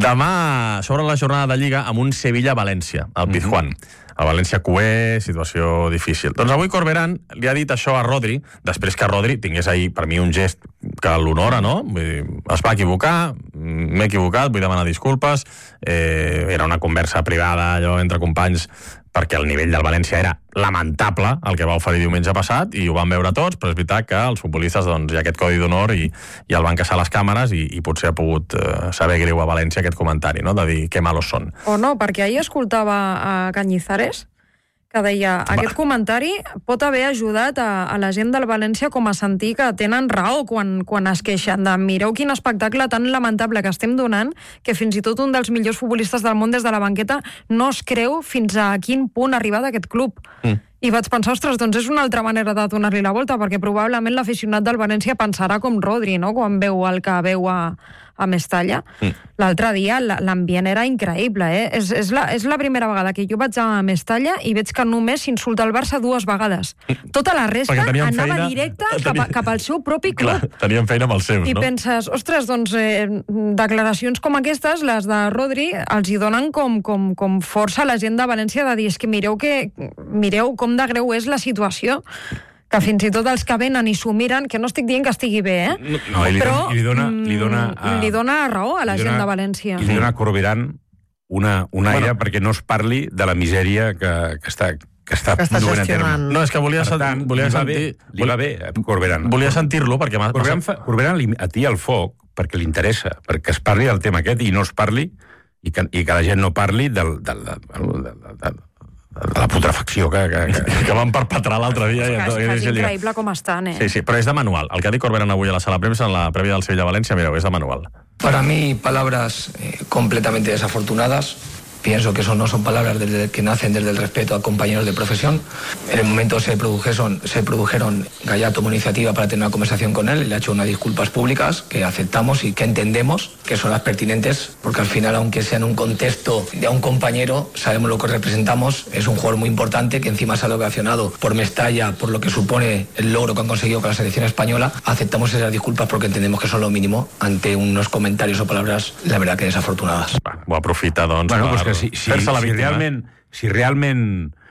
[SPEAKER 2] Demà s'obre la jornada de Lliga amb un Sevilla-València, al Pizjuán. El València cué, situació difícil. Doncs avui Corberán li ha dit això a Rodri, després que Rodri tingués ahir, per mi, un gest que l'honora, no? Vull dir, es va equivocar, m'he equivocat, vull demanar disculpes, eh, era una conversa privada, allò entre companys, perquè el nivell del València era lamentable, el que va oferir diumenge passat, i ho van veure tots, però és veritat que els futbolistes, doncs, hi ha aquest codi d'honor i, i el van caçar a les càmeres i, i potser ha pogut eh, saber greu a València aquest comentari, no?, de dir que malos són.
[SPEAKER 4] O no, perquè ahir escoltava a Cañizares que deia, aquest comentari pot haver ajudat a, a la gent del València com a sentir que tenen raó quan, quan es queixen de mireu quin espectacle tan lamentable que estem donant que fins i tot un dels millors futbolistes del món des de la banqueta no es creu fins a quin punt ha arribat aquest club. Mm. I vaig pensar, ostres, doncs és una altra manera de donar-li la volta, perquè probablement l'aficionat del València pensarà com Rodri, no?, quan veu el que veu a, a Mestalla. Mm. L'altre dia l'ambient era increïble, eh? És, és, la, és la primera vegada que jo vaig a Mestalla i veig que només s'insulta el Barça dues vegades. Tota la resta anava feina, directe cap, a, cap al seu propi club.
[SPEAKER 2] Clar, tenien feina amb els seus,
[SPEAKER 4] I
[SPEAKER 2] no?
[SPEAKER 4] penses, ostres, doncs eh, declaracions com aquestes, les de Rodri, els hi donen com, com, com força a la gent de València de dir, és que mireu, que, mireu com de greu és la situació, que fins i tot els que venen i s'ho miren, que no estic dient que estigui bé, eh?
[SPEAKER 3] No, no i li,
[SPEAKER 4] però
[SPEAKER 3] dona, i li dona... Li dona,
[SPEAKER 4] mm, li dona raó a la
[SPEAKER 3] li
[SPEAKER 4] gent
[SPEAKER 3] dona-
[SPEAKER 4] de València.
[SPEAKER 3] I li dona a Corberán una, un aire
[SPEAKER 2] Bueno.
[SPEAKER 3] perquè no es parli de la misèria que, que està que està,
[SPEAKER 6] Que està
[SPEAKER 3] duent a terme.
[SPEAKER 6] gestionant.
[SPEAKER 2] No, és que volia,
[SPEAKER 3] Per tant,
[SPEAKER 2] volia
[SPEAKER 3] li va
[SPEAKER 2] sentir...
[SPEAKER 3] bé, li va bé a Corberán.
[SPEAKER 2] Volia sentir-lo, perquè m'ha...
[SPEAKER 3] Corberán, fa, Corberán li atia el foc perquè li interessa, perquè es parli del tema aquest i no es parli, i que, i que la gent no parli del, del, del, del, del, del de la putrefacció que, que, que...
[SPEAKER 2] que van perpetrar l'altre dia.
[SPEAKER 4] És,
[SPEAKER 2] i
[SPEAKER 4] que,
[SPEAKER 2] i-
[SPEAKER 4] és
[SPEAKER 2] i-
[SPEAKER 4] increïble com estan, eh?
[SPEAKER 2] Sí, sí, però és de manual. El que ha dit Corberán avui a la sala de premsa en la prèvia del Sevilla-València, mireu, és de manual.
[SPEAKER 15] Para mí, palabras eh, completamente desafortunadas. Pienso que eso no son palabras desde, que nacen desde el respeto a compañeros de profesión. En el momento se produjeron, se produjeron Gallar tomó iniciativa para tener una conversación con él y le ha hecho unas disculpas públicas que aceptamos y que entendemos que son las pertinentes, porque al final, aunque sea en un contexto de a un compañero, sabemos lo que representamos. Es un jugador muy importante que encima se ha ovacionado por Mestalla, por lo que supone el logro que han conseguido con la selección española. Aceptamos esas disculpas porque entendemos que son lo mínimo ante unos comentarios o palabras, la verdad, que desafortunadas.
[SPEAKER 2] Va, ho aprofita, doncs,
[SPEAKER 3] Bueno,
[SPEAKER 2] per
[SPEAKER 3] pues que si, si,
[SPEAKER 2] fer-se la
[SPEAKER 3] si
[SPEAKER 2] víctima.
[SPEAKER 3] realment, si realment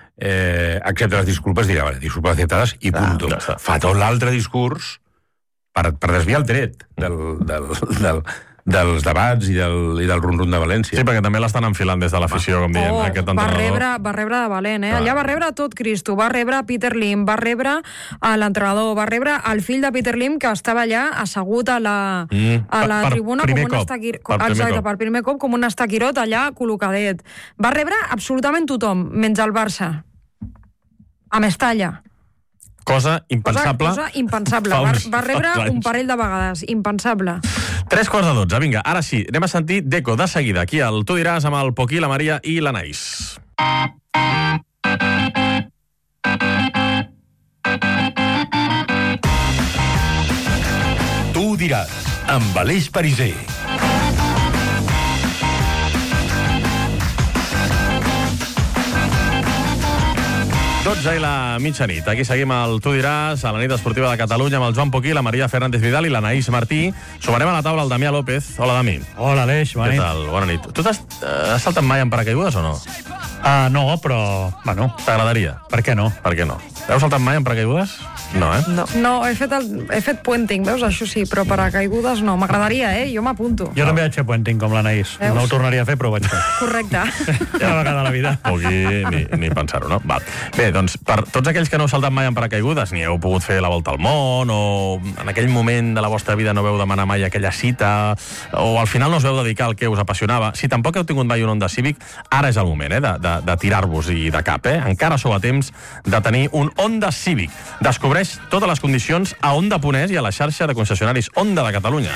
[SPEAKER 3] eh, accepta les disculpes, dirà, vale, disculpes acceptades i punt.
[SPEAKER 2] ja està.
[SPEAKER 3] Fa tot l'altre discurs per, per desviar el tret del, del, del, dels debats i del, i del rum-rum de València.
[SPEAKER 2] Sí, perquè també l'estan enfilant des de l'afició, com dient,
[SPEAKER 4] Oh,
[SPEAKER 2] aquest
[SPEAKER 4] va
[SPEAKER 2] entrenador.
[SPEAKER 4] rebre, va rebre de valent, eh?
[SPEAKER 2] Clar.
[SPEAKER 4] Allà va rebre tot Cristo, va rebre Peter Lim, va rebre a l'entrenador, va rebre el fill de Peter Lim, que estava allà assegut a la,
[SPEAKER 2] Mm,
[SPEAKER 4] a la
[SPEAKER 2] per- per
[SPEAKER 4] tribuna com
[SPEAKER 2] primer
[SPEAKER 4] un
[SPEAKER 2] cop,
[SPEAKER 4] estaquirot.
[SPEAKER 2] per primer
[SPEAKER 4] Exacte,
[SPEAKER 2] cop.
[SPEAKER 4] per primer cop, com un estaquirot allà col·locadet. Va rebre absolutament tothom, menys el Barça. A Mestalla.
[SPEAKER 2] Cosa impensable.
[SPEAKER 4] Cosa, cosa impensable. Va, va rebre un parell de vegades. Impensable.
[SPEAKER 2] Tres quarts de dotze. Vinga, ara sí, anem a sentir Deco de seguida. Aquí al Tu diràs amb el Poquí, la Maria i l'Anaïs.
[SPEAKER 1] Tu diràs, amb Aleix Pariser.
[SPEAKER 2] dotze i la mitjanit. Aquí seguim el Tu diràs, a la nit esportiva de Catalunya, amb el Joan Poquí, la Maria Fernández Vidal i l'Anaïs Martí. Sumarem a la taula el Damià López. Hola, Dami.
[SPEAKER 16] Hola, Aleix, bona nit.
[SPEAKER 2] Què tal? Bona nit. Tu t'has has saltat mai en paracaigudes o no?
[SPEAKER 16] Uh, no, però... Bueno.
[SPEAKER 2] T'agradaria?
[SPEAKER 16] Per què no?
[SPEAKER 2] Per què no? Heu saltat mai en paracaigudes? No, eh?
[SPEAKER 4] No, no he, fet el, he fet puenting, veus? Això sí, però per a caigudes no. M'agradaria, eh? Jo m'apunto.
[SPEAKER 16] Jo també vaig fer puenting, com l'Anaïs. No ho tornaria a fer, però ho vaig fer.
[SPEAKER 4] Correcte.
[SPEAKER 16] Ja una vegada a la vida.
[SPEAKER 2] Poqui, ni, ni pensar-ho, no? Val. Bé, doncs, per tots aquells que no heu saltat mai en paracaigudes, ni heu pogut fer la volta al món, o en aquell moment de la vostra vida no veu demanar mai aquella cita, o al final no us veu dedicar al que us apassionava, si tampoc heu tingut mai un Honda Civic, ara és el moment, eh, de, de, de tirar-vos i de cap, eh? Encara sou a temps de tenir un Honda Civic. Descobreix totes les condicions a Honda punts es i a la xarxa de concessionaris Honda de Catalunya.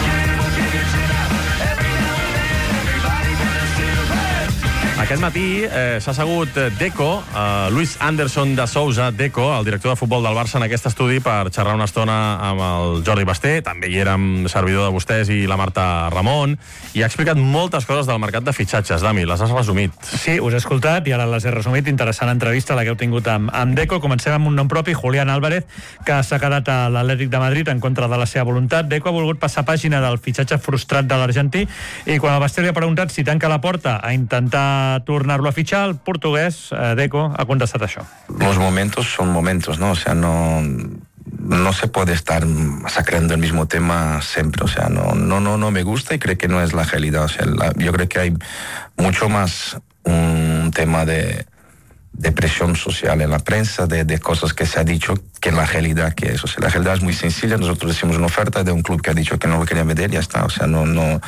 [SPEAKER 2] Aquest matí eh, s'ha assegut Deco, eh, Luis Anderson de Sousa, Deco, el director de futbol del Barça, en aquest estudi per xerrar una estona amb el Jordi Basté. També hi érem servidor de vostès i la Marta Ramon, i ha explicat moltes coses del mercat de fitxatges. Dami, les has resumit.
[SPEAKER 16] Sí, us he escoltat i ara les he resumit. Interessant entrevista la que heu tingut amb, amb Deco. Comencem amb un nom propi, Julián Álvarez, que s'ha quedat a l'Atlètic de Madrid en contra de la seva voluntat. Deco ha volgut passar pàgina del fitxatge frustrat de l'argentí, i quan el Basté li ha preguntat si tanca la porta a intentar tornar-lo a fichar, el portugués, eh, Deco, ha contestat això.
[SPEAKER 17] Los momentos son momentos, ¿no? O sea, no, no se puede estar masacrando el mismo tema siempre. O sea, no, no, no, no me gusta y creo que no es la realidad. O sea, la, yo creo que hay mucho más un tema de, de presión social en la prensa, de, de cosas que se ha dicho, que la realidad que es. O sea, la realidad es muy sencilla. Nosotros decimos una oferta de un club que ha dicho que no lo quería vender y ya está. O sea, no, no,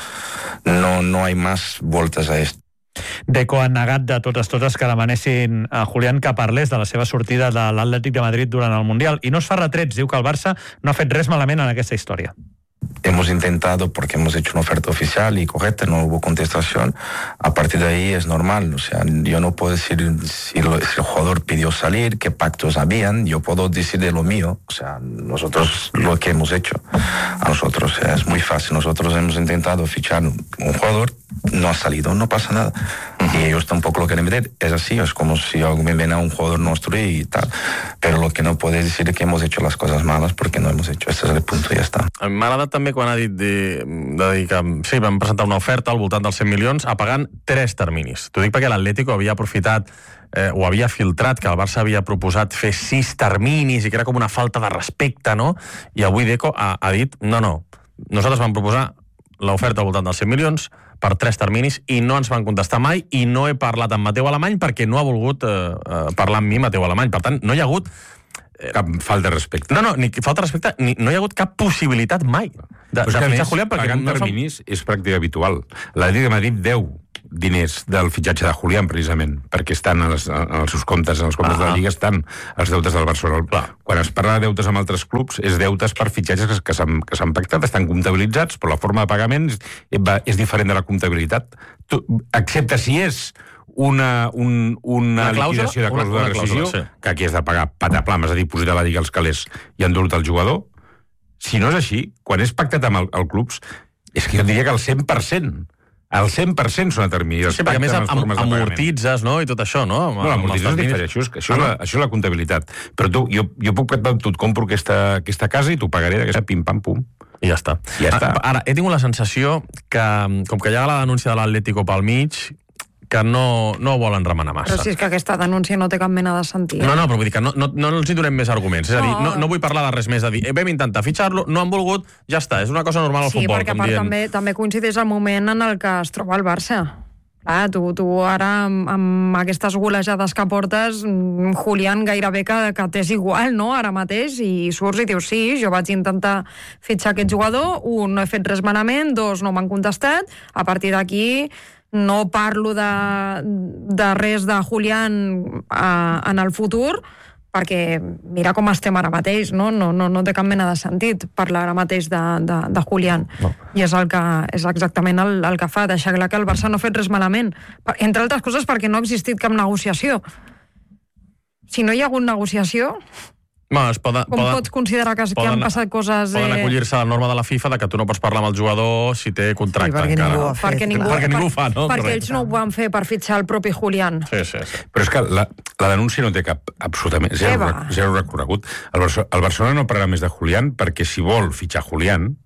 [SPEAKER 17] no, no hay más vueltas a esto.
[SPEAKER 16] Deco ha negat de totes totes que demanessin a Julián que parlés de la seva sortida de l'Atlètic de Madrid durant el Mundial, i no es fa retrets, diu que el Barça no ha fet res malament en aquesta història.
[SPEAKER 17] Hemos intentado, porque hemos hecho una oferta oficial y correcta, no hubo contestación. A partir de ahí es normal. O sea, yo no puedo decir si, lo, si el jugador pidió salir, qué pactos habían. Yo puedo decir de lo mío. O sea, nosotros lo que hemos hecho. A nosotros o sea, es muy fácil. Nosotros hemos intentado fichar un jugador, no ha salido, no pasa nada. Y ellos tampoco lo quieren meter. Es así, es como si me ven a un jugador nuestro y tal. Pero lo que no puedes decir es que hemos hecho las cosas malas porque no hemos hecho. Ese es el punto y ya está.
[SPEAKER 2] M'ha agradat també quan ha dit de, de dir que sí, vam presentar una oferta al voltant dels cent milions a pagant tres terminis. T'ho dic perquè l'Atlético havia aprofitat eh, o havia filtrat que el Barça havia proposat fer sis terminis i que era com una falta de respecte, no? I avui Deco ha, ha dit, no, no, nosaltres vam proposar l'oferta al voltant dels cent milions per tres terminis i no ens van contestar mai, i no he parlat amb Mateu Alemany perquè no ha volgut eh, eh, parlar amb mi Mateu Alemany. Per tant, no hi ha hagut
[SPEAKER 3] cap falta de respecte.
[SPEAKER 2] No, no, ni falta de respecte, ni, no hi ha hagut cap possibilitat mai de, de fitxar Julián, perquè
[SPEAKER 3] pagant
[SPEAKER 2] no
[SPEAKER 3] terminis fa... és pràctica habitual. L'Atlètic de Madrid deu diners del fitxatge de Julián, precisament, perquè estan en, les, en els seus comptes, en els comptes ah. de la Lliga estan els deutes del Barcelona. Clar. Quan es parla de deutes amb altres clubs, és deutes per fitxatges que, que s'han pactat, estan comptabilitzats, però la forma de pagament és, és diferent de la comptabilitat. Tu, excepte si és una, un, una, una clàusula, liquidació de clàusula una, una de rescisió, sí. Que aquí has de pagar pataplam, és a dir, posar a la Lliga els calés i endur-te el jugador. Si no és així, quan és pactat amb el, el clubs, és que jo diria que el cent per cent, el cent per cent són a termini.
[SPEAKER 2] Sí, perquè a més am, amortitzes, no?, i tot això, no?
[SPEAKER 3] No, l'amortització és diferent, això és, això, és la, això és la comptabilitat. Però tu, jo, jo puc pactar amb tu, et compro aquesta, aquesta casa i t'ho pagaré d'aquesta pim-pam-pum.
[SPEAKER 2] I ja està.
[SPEAKER 3] Ja està.
[SPEAKER 2] Ara, he tingut la sensació que, com que hi ha la denúncia de l'Atlético pel mig, que no, no volen remenar massa.
[SPEAKER 4] Però si és que aquesta denúncia no té cap mena de sentit.
[SPEAKER 2] No, no, però vull dir que no, no, no els hi donem més arguments. És a dir, no, no vull parlar de res més, de dir, eh, vam intentar fitxar-lo, no han volgut, ja està, és una cosa normal al
[SPEAKER 4] sí,
[SPEAKER 2] futbol.
[SPEAKER 4] Sí, perquè a part també, també coincideix el moment en el que es troba el Barça. Clar, tu, tu ara, amb, amb aquestes golejades que portes, Julián gairebé que, que t'és igual, no?, ara mateix, i surts i dius, sí, jo vaig intentar fitxar aquest jugador, un, no he fet res malament, dos, no m'han contestat, a partir d'aquí no parlo de, de res de Julián a, en el futur, perquè mira com estem ara mateix, no? No, no, no té cap mena de sentit parlar ara mateix de, de, de Julián. No. I és, el que, és exactament el, el que fa, deixar clar que el Barça no ha fet res malament. Entre altres coses perquè no ha existit cap negociació. Si no hi ha hagut negociació...
[SPEAKER 2] Bueno, es poden,
[SPEAKER 4] Com
[SPEAKER 2] poden,
[SPEAKER 4] pots considerar que,
[SPEAKER 2] poden,
[SPEAKER 4] que han passat coses...
[SPEAKER 2] Poden
[SPEAKER 4] eh...
[SPEAKER 2] acollir-se a la norma de la FIFA de que tu no pots parlar amb el jugador si té contracte.
[SPEAKER 6] Sí, perquè
[SPEAKER 2] encara.
[SPEAKER 6] ningú ho ha fet,
[SPEAKER 4] Perquè ningú,
[SPEAKER 2] perquè ningú ho fa, no?
[SPEAKER 4] Perquè
[SPEAKER 2] Correcte.
[SPEAKER 4] ells no ho van fer per fitxar el propi Julián.
[SPEAKER 2] Sí, sí, sí.
[SPEAKER 3] Però és que la, la denúncia no té cap, absolutament, zero,
[SPEAKER 4] Què va?
[SPEAKER 3] rec- zero recorregut. El, Barça, el Barcelona no parlarà més de Julián perquè si vol fitxar Julián,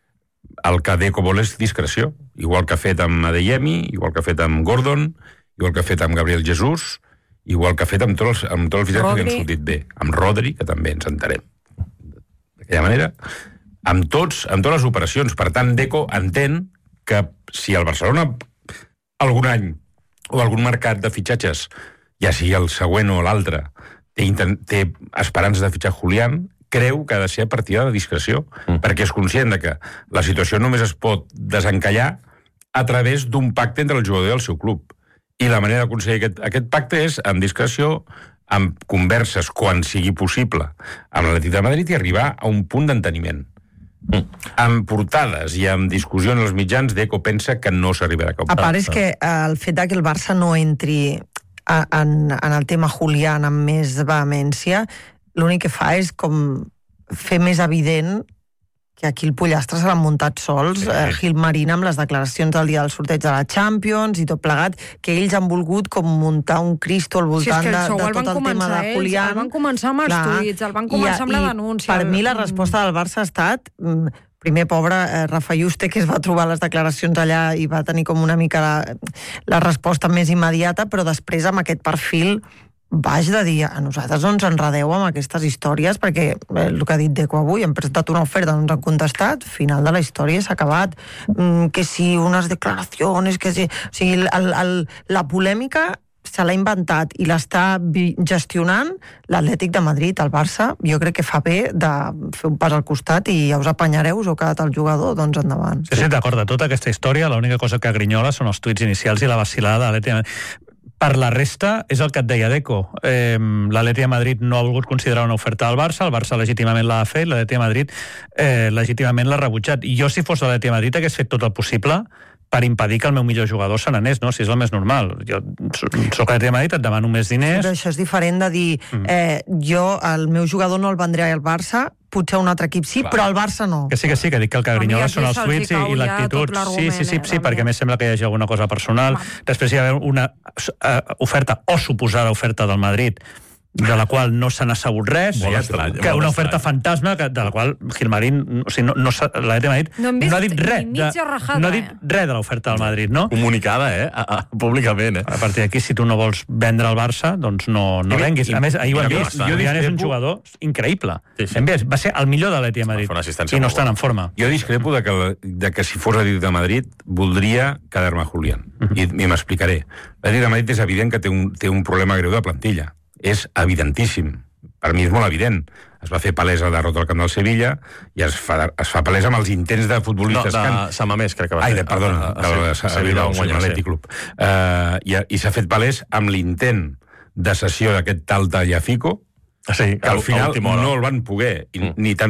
[SPEAKER 3] el que Deco vol és discreció. Igual que ha fet amb Adeyemi, igual que ha fet amb Gordon, igual que ha fet amb Gabriel Jesús, igual que ha fet amb tots els, amb tots els fitxatges que han sortit bé. Amb Rodri, que també ens entenem. D'aquella manera, amb tots, amb totes les operacions. Per tant, Deco entén que si el Barcelona algun any o algun mercat de fitxatges, ja sigui el següent o l'altre, té, inten- té esperança de fitxar Julián, creu que ha de ser a partir de la discreció, mm. perquè és conscient de que la situació només es pot desencallar a través d'un pacte entre el jugador i el seu club. I la manera d'aconseguir aquest, aquest pacte és amb discreció, amb converses, quan sigui possible, amb l'Atlètic de Madrid i arribar a un punt d'enteniment. Mm. Amb portades i amb discussions als mitjans, Deco pensa que no s'arribarà a cap
[SPEAKER 6] A part és que el fet de que el Barça no entri a, en, en el tema Julián amb més vehemència, l'únic que fa és com fer més evident que aquí el pollastre se l'han muntat sols, sí. eh, Gil Marín amb les declaracions del dia del sorteig de la Champions i tot plegat, que ells han volgut com muntar un Cristo al voltant
[SPEAKER 4] sí,
[SPEAKER 6] de, de tot el tema de
[SPEAKER 4] ells,
[SPEAKER 6] Julián.
[SPEAKER 4] El van començar amb els
[SPEAKER 6] Clar.
[SPEAKER 4] tuits, el van començar
[SPEAKER 6] I,
[SPEAKER 4] amb la
[SPEAKER 6] i
[SPEAKER 4] denúncia.
[SPEAKER 6] Per mi la resposta del Barça ha estat... Primer, pobre eh, Rafa Juste, que es va trobar les declaracions allà i va tenir com una mica la, la resposta més immediata, però després amb aquest perfil baix de dir, a nosaltres no ens enredeu amb aquestes històries, perquè eh, el que ha dit Deco avui, hem presentat una oferta, no ens han contestat, final de la història s'ha acabat, mm, que si unes declaracions, que si... O sigui, el, el, la polèmica se l'ha inventat i l'està gestionant l'Atlètic de Madrid. El Barça, jo crec que fa bé de fer un pas al costat i ja us apanyareu, us heu quedat el jugador, doncs endavant.
[SPEAKER 16] Sí, sí, d'acord, de tota aquesta història, l'única cosa que grinyola són els tuits inicials i la vacil·lada de l'Atlètic de Madrid. Per la resta, és el que et deia Deco. Eh, L'Atlètic de Madrid no ha volgut considerar una oferta al Barça, el Barça legítimament l'ha fet, l'Atlètic de Madrid eh, legítimament l'ha rebutjat. I jo, si fos l'Atlètic de Madrid, hagués fet tot el possible per impedir que el meu millor jugador se n'anés, no? Si és el més normal. Jo soc l'Atlètic de Madrid, et demano més diners...
[SPEAKER 6] Però això és diferent de dir, eh, jo, el meu jugador no el vendré al Barça, potser un altre equip sí, clar, però el Barça no.
[SPEAKER 16] Que sí, que sí, que dic que el que grinyola són els tuits i, i l'actitud. Sí, sí, sí, sí, perquè a més sembla que hi hagi alguna cosa personal. Després hi ha una uh, oferta o suposada oferta del Madrid de la qual no se n'ha sabut res,
[SPEAKER 2] molt estrany,
[SPEAKER 16] que una oferta estrany. fantasma, que, de la qual Gilmarín, o sigui, no, no, l'Atlètic de Madrid
[SPEAKER 4] no,
[SPEAKER 16] no ha dit res, de,
[SPEAKER 4] rajada,
[SPEAKER 16] no ha dit res de l'oferta del Madrid, no?
[SPEAKER 2] Comunicada, eh? A, a, públicament, eh?
[SPEAKER 16] A partir d'aquí, si tu no vols vendre el Barça, doncs no, no venguis. A més, ahir ho hem vist, Julián és un jugador increïble. Sí, sí. Vist, va ser el millor de l'Atlètic de Madrid i no estan en forma.
[SPEAKER 3] Jo discrepo de que, de que si fos l'Atlètic de Madrid voldria quedar-me Julián. Uh-huh. I, i m'explicaré. L'Atlètic de Madrid és evident que té un, té un problema greu de plantilla. És evidentíssim. Per mi és molt evident. Es va fer palès la derrota al camp del Sevilla i es fa, es fa palès amb els intents de futbolistes...
[SPEAKER 2] No, de
[SPEAKER 3] que...
[SPEAKER 2] Samamés, crec que va ser.
[SPEAKER 3] Ai, de, perdona, de, de, de Sevilla, l'Atlètic Club. Uh, I i s'ha fet palès amb l'intent de cessió d'aquest tal Tagliafico,
[SPEAKER 2] sí,
[SPEAKER 3] que al final no el van poder, ni tan